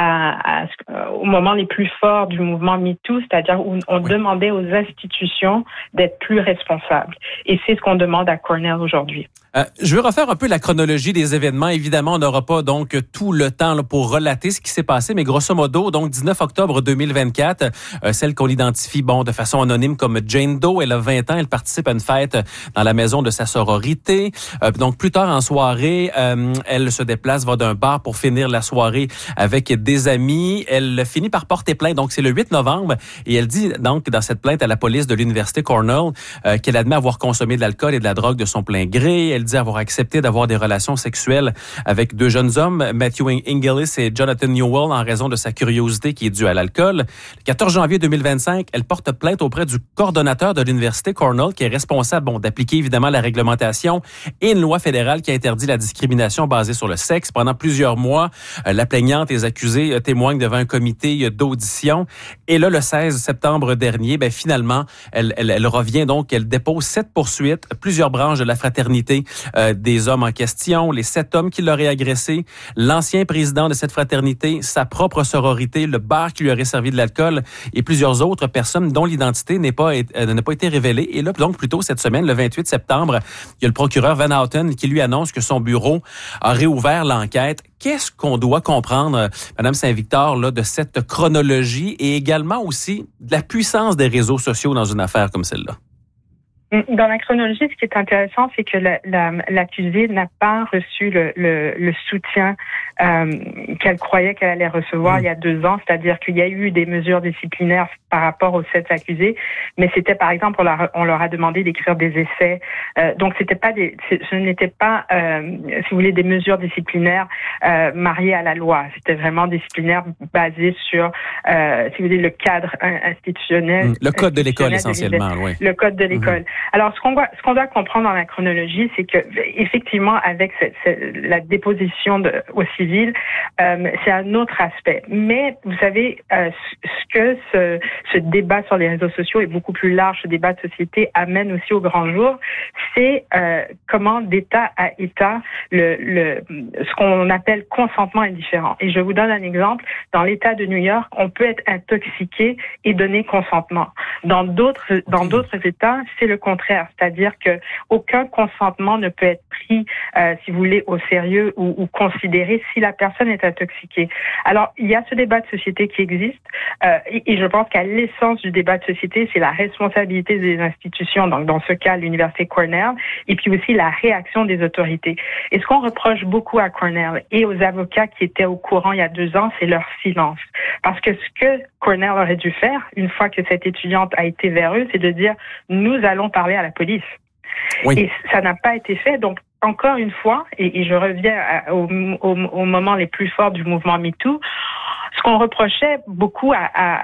au moment les plus forts du mouvement MeToo, c'est-à-dire où on demandait aux institutions d'être plus responsables. Et c'est ce qu'on demande à Cornell aujourd'hui. Je veux refaire un peu la chronologie des événements. Évidemment, on n'aura pas donc tout le temps là, pour relater ce qui s'est passé, mais grosso modo, donc 19 octobre 2024, celle qu'on identifie de façon anonyme comme Jane Doe, elle a 20 ans, elle participe à une fête dans la maison de sa sororité. Donc plus tard en soirée, elle se déplace, va d'un bar pour finir la soirée avec des amis. Elle finit par porter plainte, donc c'est le 8 novembre, et elle dit donc dans cette plainte à la police de l'université Cornell qu'elle admet avoir consommé de l'alcool et de la drogue de son plein gré. Elle dit avoir accepté d'avoir des relations sexuelles avec 2 jeunes hommes, Matthew Inglis et Jonathan Newell, en raison de sa curiosité qui est due à l'alcool. Le 14 janvier 2025, elle porte plainte auprès du coordonnateur de l'université Cornell, qui est responsable d'appliquer évidemment la réglementation et une loi fédérale qui interdit la discrimination basée sur le sexe. Pendant plusieurs mois, la plaignante et les accusés témoignent devant un comité d'audition. Et là, le 16 septembre dernier, finalement, elle revient donc, elle dépose 7 poursuites, plusieurs branches de la fraternité des hommes en question, les 7 hommes qui l'auraient agressé, l'ancien président de cette fraternité, sa propre sororité, le bar qui lui aurait servi de l'alcool et plusieurs autres personnes dont l'identité n'a pas été révélée. Et là, donc, plus tôt cette semaine, le 28 septembre, il y a le procureur Van Houten qui lui annonce que son bureau a réouvert l'enquête. Qu'est-ce qu'on doit comprendre, Madame Saint-Victor, là, de cette chronologie et également aussi de la puissance des réseaux sociaux dans une affaire comme celle-là? Dans la chronologie, ce qui est intéressant, c'est que l'accusée n'a pas reçu le soutien qu'elle croyait qu'elle allait recevoir il y a 2 ans, c'est-à-dire qu'il y a eu des mesures disciplinaires par rapport aux 7 accusés, mais c'était par exemple, on leur a demandé d'écrire des essais, donc ce n'était pas, si vous voulez, des mesures disciplinaires mariées à la loi, c'était vraiment disciplinaire basé sur, si vous voulez, le cadre institutionnel. Le code de l'école essentiellement, oui. Le code de l'école. Alors, ce qu'on doit comprendre dans la chronologie, c'est que effectivement, avec la déposition au civil, c'est un autre aspect. Mais vous savez, ce que ce débat sur les réseaux sociaux est beaucoup plus large, ce débat de société amène aussi au grand jour, c'est comment d'État à État ce qu'on appelle consentement indifférent. Et je vous donne un exemple. Dans l'État de New York, on peut être intoxiqué et donner consentement. Dans d'autres États, c'est le contraire, c'est-à-dire que aucun consentement ne peut être pris, si vous voulez, au sérieux ou considéré si la personne est intoxiquée. Alors, il y a ce débat de société qui existe, et je pense qu'à l'essence du débat de société, c'est la responsabilité des institutions, donc dans ce cas, l'Université Cornell, et puis aussi la réaction des autorités. Et ce qu'on reproche beaucoup à Cornell et aux avocats qui étaient au courant il y a 2 ans, c'est leur silence. Parce que ce que Cornell aurait dû faire, une fois que cette étudiante a été vers eux, c'est de dire « nous allons parler à la police ». Oui. Et ça n'a pas été fait. Donc, encore une fois, et je reviens au moment les plus forts du mouvement MeToo, Ce qu'on reprochait beaucoup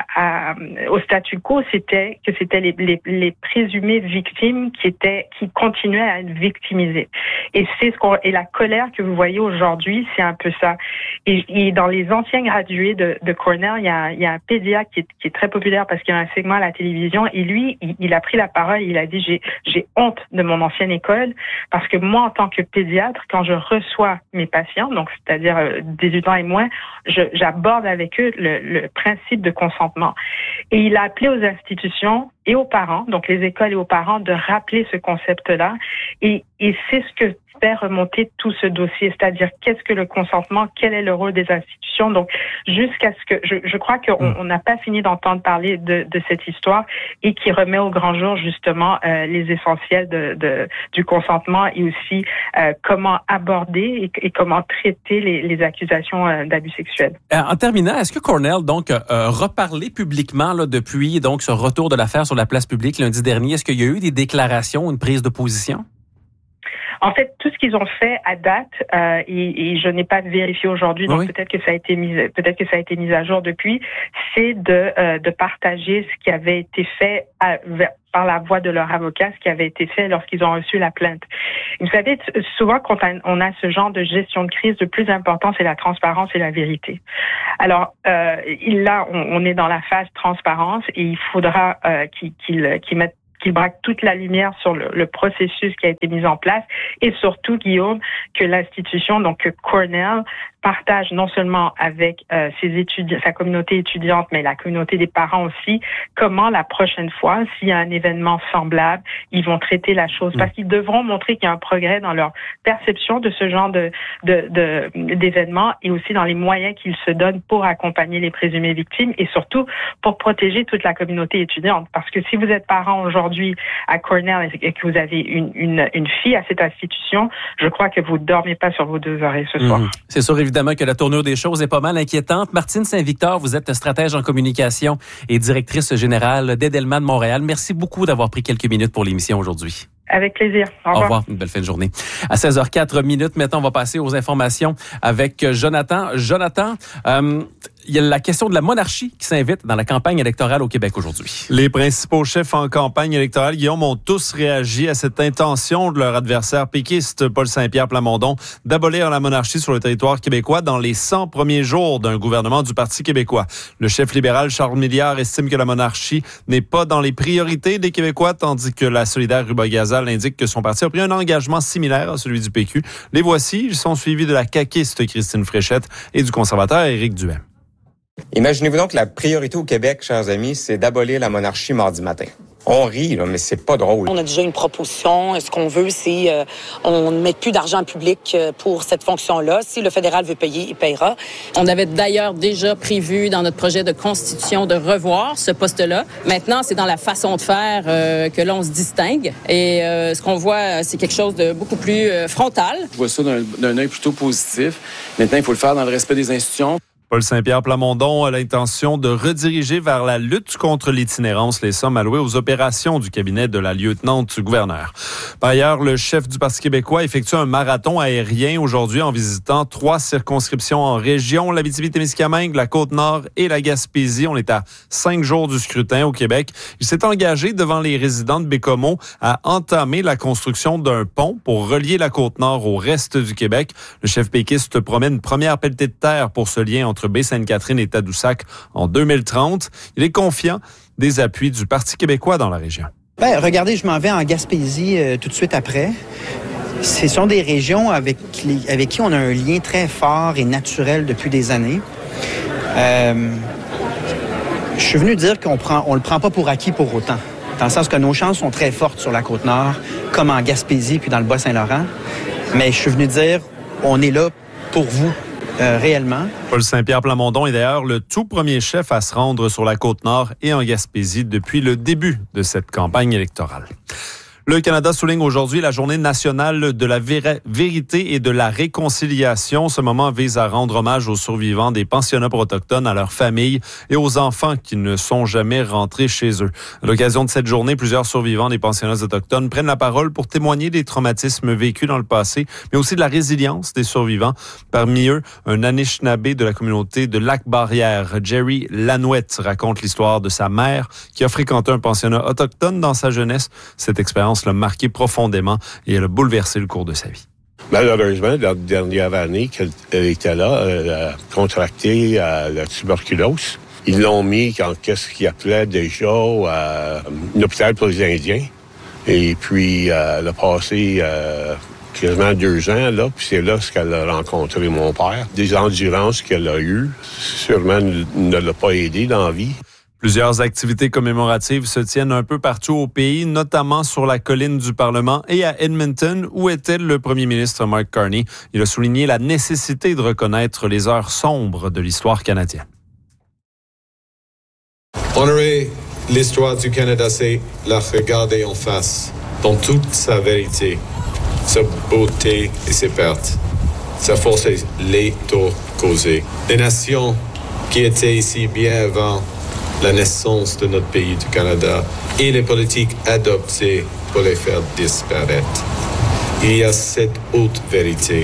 au statu quo, c'était que c'était les présumées victimes qui continuaient à être victimisées. Et et la colère que vous voyez aujourd'hui, c'est un peu ça. Et dans les anciens gradués de Cornell, il y a un pédiatre qui est très populaire parce qu'il y a un segment à la télévision. Et lui, il a pris la parole. Il a dit j'ai honte de mon ancienne école parce que moi, en tant que pédiatre, quand je reçois mes patients, donc c'est-à-dire 18 ans et moins, j'aborde avec eux le principe de consentement. Et il a appelé aux institutions et aux parents, donc les écoles et aux parents, de rappeler ce concept-là. Et c'est ce que fait remonter tout ce dossier, c'est-à-dire qu'est-ce que le consentement, quel est le rôle des institutions. Donc, jusqu'à ce que je crois qu'on n'a pas fini d'entendre parler de cette histoire et qui remet au grand jour justement les essentiels du consentement et aussi comment aborder et comment traiter les accusations d'abus sexuels. En terminant, est-ce que Cornell donc a reparlé publiquement là, depuis donc ce retour de l'affaire sur la place publique lundi dernier? Est-ce qu'il y a eu des déclarations, une prise de position? En fait, tout ce qu'ils ont fait à date, et je n'ai pas vérifié aujourd'hui, donc peut-être que ça a été mis à jour depuis, c'est de partager ce qui avait été fait par la voix de leur avocat, ce qui avait été fait lorsqu'ils ont reçu la plainte. Vous savez, souvent quand on a ce genre de gestion de crise, le plus important, c'est la transparence et la vérité. Alors là, on est dans la phase transparence et il faudra qu'ils braquent toute la lumière sur le processus qui a été mis en place et surtout, Guillaume, que l'institution, donc que Cornell, partage non seulement avec sa communauté étudiante, mais la communauté des parents aussi, comment la prochaine fois, s'il y a un événement semblable, ils vont traiter la chose. Parce qu'ils devront montrer qu'il y a un progrès dans leur perception de ce genre d'événements et aussi dans les moyens qu'ils se donnent pour accompagner les présumées victimes et surtout pour protéger toute la communauté étudiante. Parce que si vous êtes parent aujourd'hui à Cornell et que vous avez une fille à cette institution, je crois que vous ne dormez pas sur vos deux oreilles ce soir. C'est sûr, évidemment que la tournure des choses est pas mal inquiétante. Martine Saint-Victor, vous êtes stratège en communication et directrice générale d'Edelman Montréal. Merci beaucoup d'avoir pris quelques minutes pour l'émission aujourd'hui. Avec plaisir. Au revoir. Au revoir. Une belle fin de journée. À 16h04, maintenant, on va passer aux informations avec Jonathan. Jonathan, il y a la question de la monarchie qui s'invite dans la campagne électorale au Québec aujourd'hui. Les principaux chefs en campagne électorale, Guillaume, ont tous réagi à cette intention de leur adversaire péquiste, Paul Saint-Pierre Plamondon, d'abolir la monarchie sur le territoire québécois dans les 100 premiers jours d'un gouvernement du Parti québécois. Le chef libéral Charles Milliard estime que la monarchie n'est pas dans les priorités des Québécois, tandis que la solidaire Ruba Gazal indique que son parti a pris un engagement similaire à celui du PQ. Les voici, ils sont suivis de la caquiste Christine Fréchette et du conservateur Éric Duhem. Imaginez-vous donc que la priorité au Québec, chers amis, c'est d'abolir la monarchie mardi matin. On rit, là, mais c'est pas drôle. On a déjà une proposition. Ce qu'on veut, c'est on ne met plus d'argent public pour cette fonction-là. Si le fédéral veut payer, il payera. On avait d'ailleurs déjà prévu dans notre projet de constitution de revoir ce poste-là. Maintenant, c'est dans la façon de faire que là, on se distingue. Et ce qu'on voit, c'est quelque chose de beaucoup plus frontal. Je vois ça d'un œil plutôt positif. Maintenant, il faut le faire dans le respect des institutions. Paul Saint-Pierre Plamondon a l'intention de rediriger vers la lutte contre l'itinérance les sommes allouées aux opérations du cabinet de la lieutenante du gouverneur. Par ailleurs, le chef du Parti québécois effectue un marathon aérien aujourd'hui en visitant 3 circonscriptions en région, l'Abitibi-Témiscamingue, la Côte-Nord et la Gaspésie. On est à 5 jours du scrutin au Québec. Il s'est engagé devant les résidents de Bécomo à entamer la construction d'un pont pour relier la Côte-Nord au reste du Québec. Le chef péquiste promet une première pelletée de terre pour ce lien entre Baie-Sainte-Catherine et Tadoussac en 2030. Il est confiant des appuis du Parti québécois dans la région. Regardez, je m'en vais en Gaspésie tout de suite après. Ce sont des régions avec qui on a un lien très fort et naturel depuis des années. Je suis venu dire qu'on le prend pas pour acquis pour autant. Dans le sens que nos chances sont très fortes sur la Côte-Nord, comme en Gaspésie puis dans le Bas-Saint-Laurent. Mais je suis venu dire, on est là pour vous. Réellement. Paul Saint-Pierre Plamondon est d'ailleurs le tout premier chef à se rendre sur la Côte-Nord et en Gaspésie depuis le début de cette campagne électorale. Le Canada souligne aujourd'hui la journée nationale de la vérité et de la réconciliation. Ce moment vise à rendre hommage aux survivants des pensionnats pour autochtones, à leurs familles et aux enfants qui ne sont jamais rentrés chez eux. À l'occasion de cette journée, plusieurs survivants des pensionnats autochtones prennent la parole pour témoigner des traumatismes vécus dans le passé, mais aussi de la résilience des survivants. Parmi eux, un Anishinaabe de la communauté de Lac-Barrière, Jerry Lanouette, raconte l'histoire de sa mère qui a fréquenté un pensionnat autochtone dans sa jeunesse. Cette expérience l'a marqué profondément et elle a bouleversé le cours de sa vie. Malheureusement, la dernière année qu'elle était là, elle a contracté la tuberculose. Ils l'ont mis en qu'est-ce qu'il appelait déjà un hôpital pour les Indiens. Et puis, elle a passé quasiment 2 ans là, puis c'est là qu'elle a rencontré mon père. Des endurances qu'elle a eues, sûrement ne l'a pas aidé dans la vie. Plusieurs activités commémoratives se tiennent un peu partout au pays, notamment sur la colline du Parlement et à Edmonton, où était le premier ministre Mark Carney. Il a souligné la nécessité de reconnaître les heures sombres de l'histoire canadienne. Honorer l'histoire du Canada, c'est la regarder en face, dans toute sa vérité, sa beauté et ses pertes, sa force et les torts causés. Des nations qui étaient ici bien avant la naissance de notre pays du Canada et les politiques adoptées pour les faire disparaître. Il y a cette haute vérité.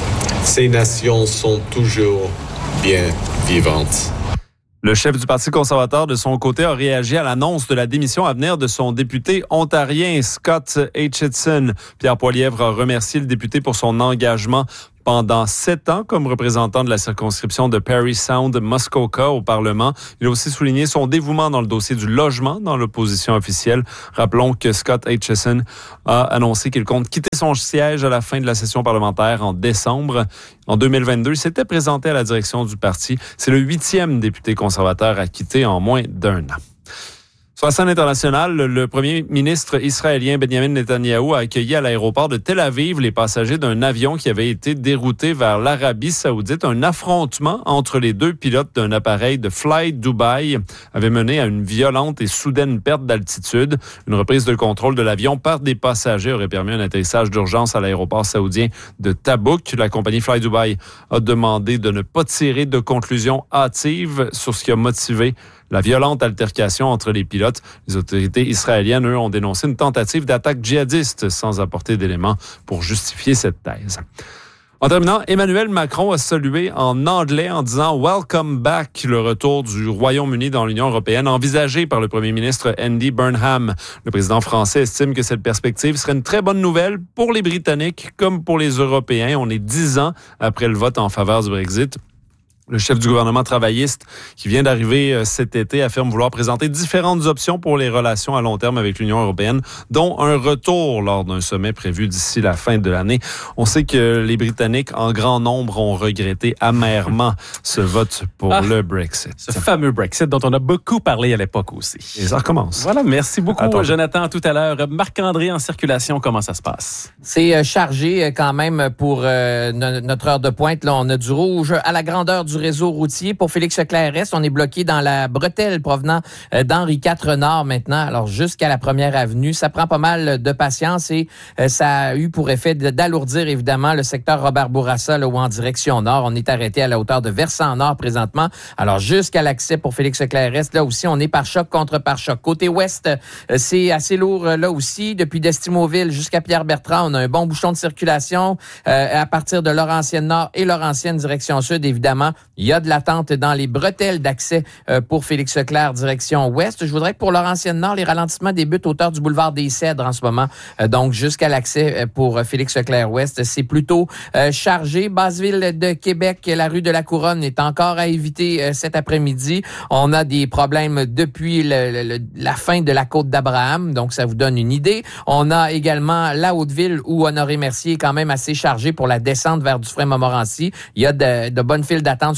Ces nations sont toujours bien vivantes. Le chef du Parti conservateur, de son côté, a réagi à l'annonce de la démission à venir de son député ontarien, Scott Aitchison. Pierre Poilievre a remercié le député pour son engagement pendant 7 ans comme représentant de la circonscription de Parry Sound-Muskoka au Parlement. Il a aussi souligné son dévouement dans le dossier du logement dans l'opposition officielle. Rappelons que Scott Aitchison a annoncé qu'il compte quitter son siège à la fin de la session parlementaire en décembre. En 2022, il s'était présenté à la direction du parti. C'est le 8e député conservateur à quitter en moins d'1 an. Sur la scène internationale, le premier ministre israélien Benjamin Netanyahou a accueilli à l'aéroport de Tel Aviv les passagers d'un avion qui avait été dérouté vers l'Arabie saoudite. Un affrontement entre les 2 pilotes d'un appareil de Fly Dubai avait mené à une violente et soudaine perte d'altitude. Une reprise de contrôle de l'avion par des passagers aurait permis un atterrissage d'urgence à l'aéroport saoudien de Tabouk. La compagnie Fly Dubai a demandé de ne pas tirer de conclusions hâtives sur ce qui a motivé la violente altercation entre les pilotes. Les autorités israéliennes, eux, ont dénoncé une tentative d'attaque djihadiste sans apporter d'éléments pour justifier cette thèse. En terminant, Emmanuel Macron a salué en anglais en disant « Welcome back » le retour du Royaume-Uni dans l'Union européenne envisagé par le premier ministre Andy Burnham. Le président français estime que cette perspective serait une très bonne nouvelle pour les Britanniques comme pour les Européens. On est 10 ans après le vote en faveur du Brexit. Le chef du gouvernement travailliste, qui vient d'arriver cet été, affirme vouloir présenter différentes options pour les relations à long terme avec l'Union européenne, dont un retour lors d'un sommet prévu d'ici la fin de l'année. On sait que les Britanniques, en grand nombre, ont regretté amèrement ce vote pour le Brexit. Ce fameux Brexit dont on a beaucoup parlé à l'époque aussi. Et ça recommence. Voilà, merci beaucoup, Jonathan. Tout à l'heure, Marc-André en circulation, comment ça se passe? C'est chargé quand même pour notre heure de pointe. Là, on a du rouge à la grandeur du réseau routier. Pour Félix-Leclerc-Est, on est bloqué dans la bretelle provenant d'Henri IV Nord maintenant, alors jusqu'à la Première Avenue. Ça prend pas mal de patience et ça a eu pour effet d'alourdir évidemment le secteur Robert-Bourassa là, où en direction nord. On est arrêté à la hauteur de Versant-Nord présentement. Alors jusqu'à l'accès pour Félix-Leclerc-Est, là aussi, on est pare-choc contre pare-choc. Côté ouest, c'est assez lourd là aussi. Depuis d'Estimauville jusqu'à Pierre-Bertrand, on a un bon bouchon de circulation à partir de Laurentienne-Nord et Laurentienne direction sud, évidemment. Il y a de l'attente dans les bretelles d'accès pour Félix-Leclerc, direction ouest. Je voudrais que pour Laurentienne-Nord, les ralentissements débutent à hauteur du boulevard des Cèdres en ce moment. Donc, jusqu'à l'accès pour Félix-Leclerc-Ouest, c'est plutôt chargé. Basse-Ville de Québec, la rue de la Couronne est encore à éviter cet après-midi. On a des problèmes depuis la fin de la côte d'Abraham, donc ça vous donne une idée. On a également la Haute-Ville où Honoré-Mercier est quand même assez chargé pour la descente vers Dufresne-Montmorency. Il y a de bonnes files d'attente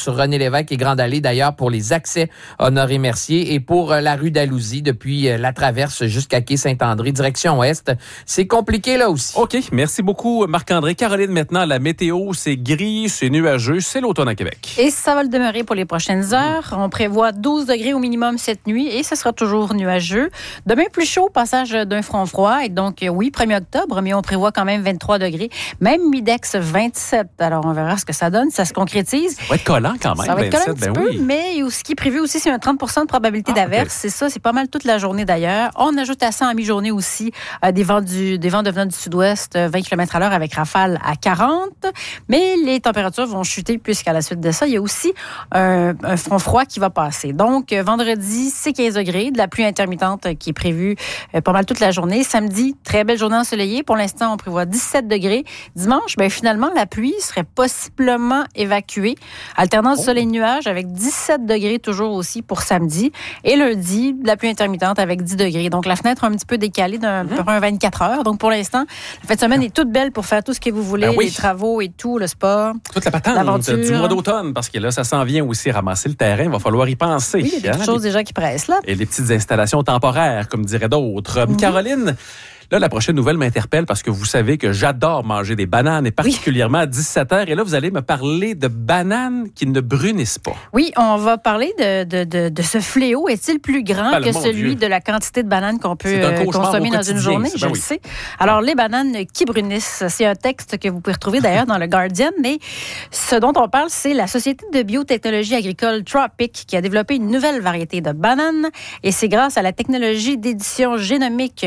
sur René Lévesque et Grande Allée, d'ailleurs, pour les accès Honoré-Mercier et pour la rue d'Alousie, depuis la traverse jusqu'à quai Saint-André, direction ouest. C'est compliqué là aussi. OK, merci beaucoup Marc-André. Caroline, maintenant, la météo, c'est gris, c'est nuageux, c'est l'automne à Québec. Et ça va le demeurer pour les prochaines heures. On prévoit 12 degrés au minimum cette nuit et ce sera toujours nuageux. Demain, plus chaud, passage d'un front froid. Et donc, oui, 1er octobre, mais on prévoit quand même 23 degrés. Même Midex 27. Alors, on verra ce que ça donne. Ça se concrétise. Ça va être collant quand même. Ça va être 27, collant un petit peu, mais ce qui est prévu aussi, c'est un 30 de probabilité d'averse. Okay. C'est ça, c'est pas mal toute la journée d'ailleurs. On ajoute à ça en mi-journée aussi des vents devenant du sud-ouest, 20 km à l'heure avec rafale à 40. Mais les températures vont chuter puisqu'à la suite de ça, il y a aussi un front froid qui va passer. Donc, vendredi, c'est 15 degrés, de la pluie intermittente qui est prévue pas mal toute la journée. Samedi, très belle journée ensoleillée. Pour l'instant, on prévoit 17 degrés. Dimanche, finalement, la pluie serait possiblement évacuée. Alternance soleil-nuage avec 17 degrés toujours aussi pour samedi. Et lundi, de la pluie intermittente avec 10 degrés. Donc, la fenêtre un petit peu décalée d'un peu près 24 heures. Donc, pour l'instant, la fin de semaine est toute belle pour faire tout ce que vous voulez, les travaux et tout, le sport. Toute la patente du mois d'automne, parce que là, ça s'en vient aussi ramasser le terrain. Il va falloir y penser. Oui, il y a des choses déjà qui pressent là. Et les petites installations temporaires, comme diraient d'autres. Caroline, là, la prochaine nouvelle m'interpelle parce que vous savez que j'adore manger des bananes et particulièrement à 17h. Et là, vous allez me parler de bananes qui ne brunissent pas. Oui, on va parler de ce fléau. Est-il plus grand que celui de la quantité de bananes qu'on peut consommer dans une journée? Je le sais. Alors, les bananes qui brunissent, c'est un texte que vous pouvez retrouver d'ailleurs dans le Guardian. Mais ce dont on parle, c'est la société de biotechnologie agricole Tropic qui a développé une nouvelle variété de bananes. Et c'est grâce à la technologie d'édition génomique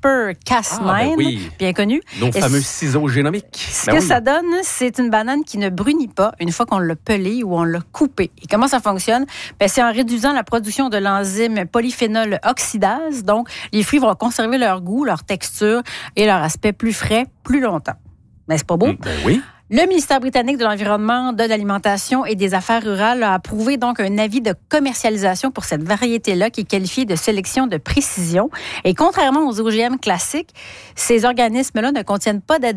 CRISPR-Cas9, bien connu. Nos fameux ciseaux génomiques. Ce que ça donne, c'est une banane qui ne brunit pas une fois qu'on l'a pelée ou on l'a coupée. Et comment ça fonctionne? C'est en réduisant la production de l'enzyme polyphénol oxydase. Donc, les fruits vont conserver leur goût, leur texture et leur aspect plus frais plus longtemps. Mais c'est pas beau? Oui. Le ministère britannique de l'Environnement, de l'Alimentation et des Affaires rurales a approuvé donc un avis de commercialisation pour cette variété-là qui est qualifiée de sélection de précision. Et contrairement aux OGM classiques, ces organismes-là ne contiennent pas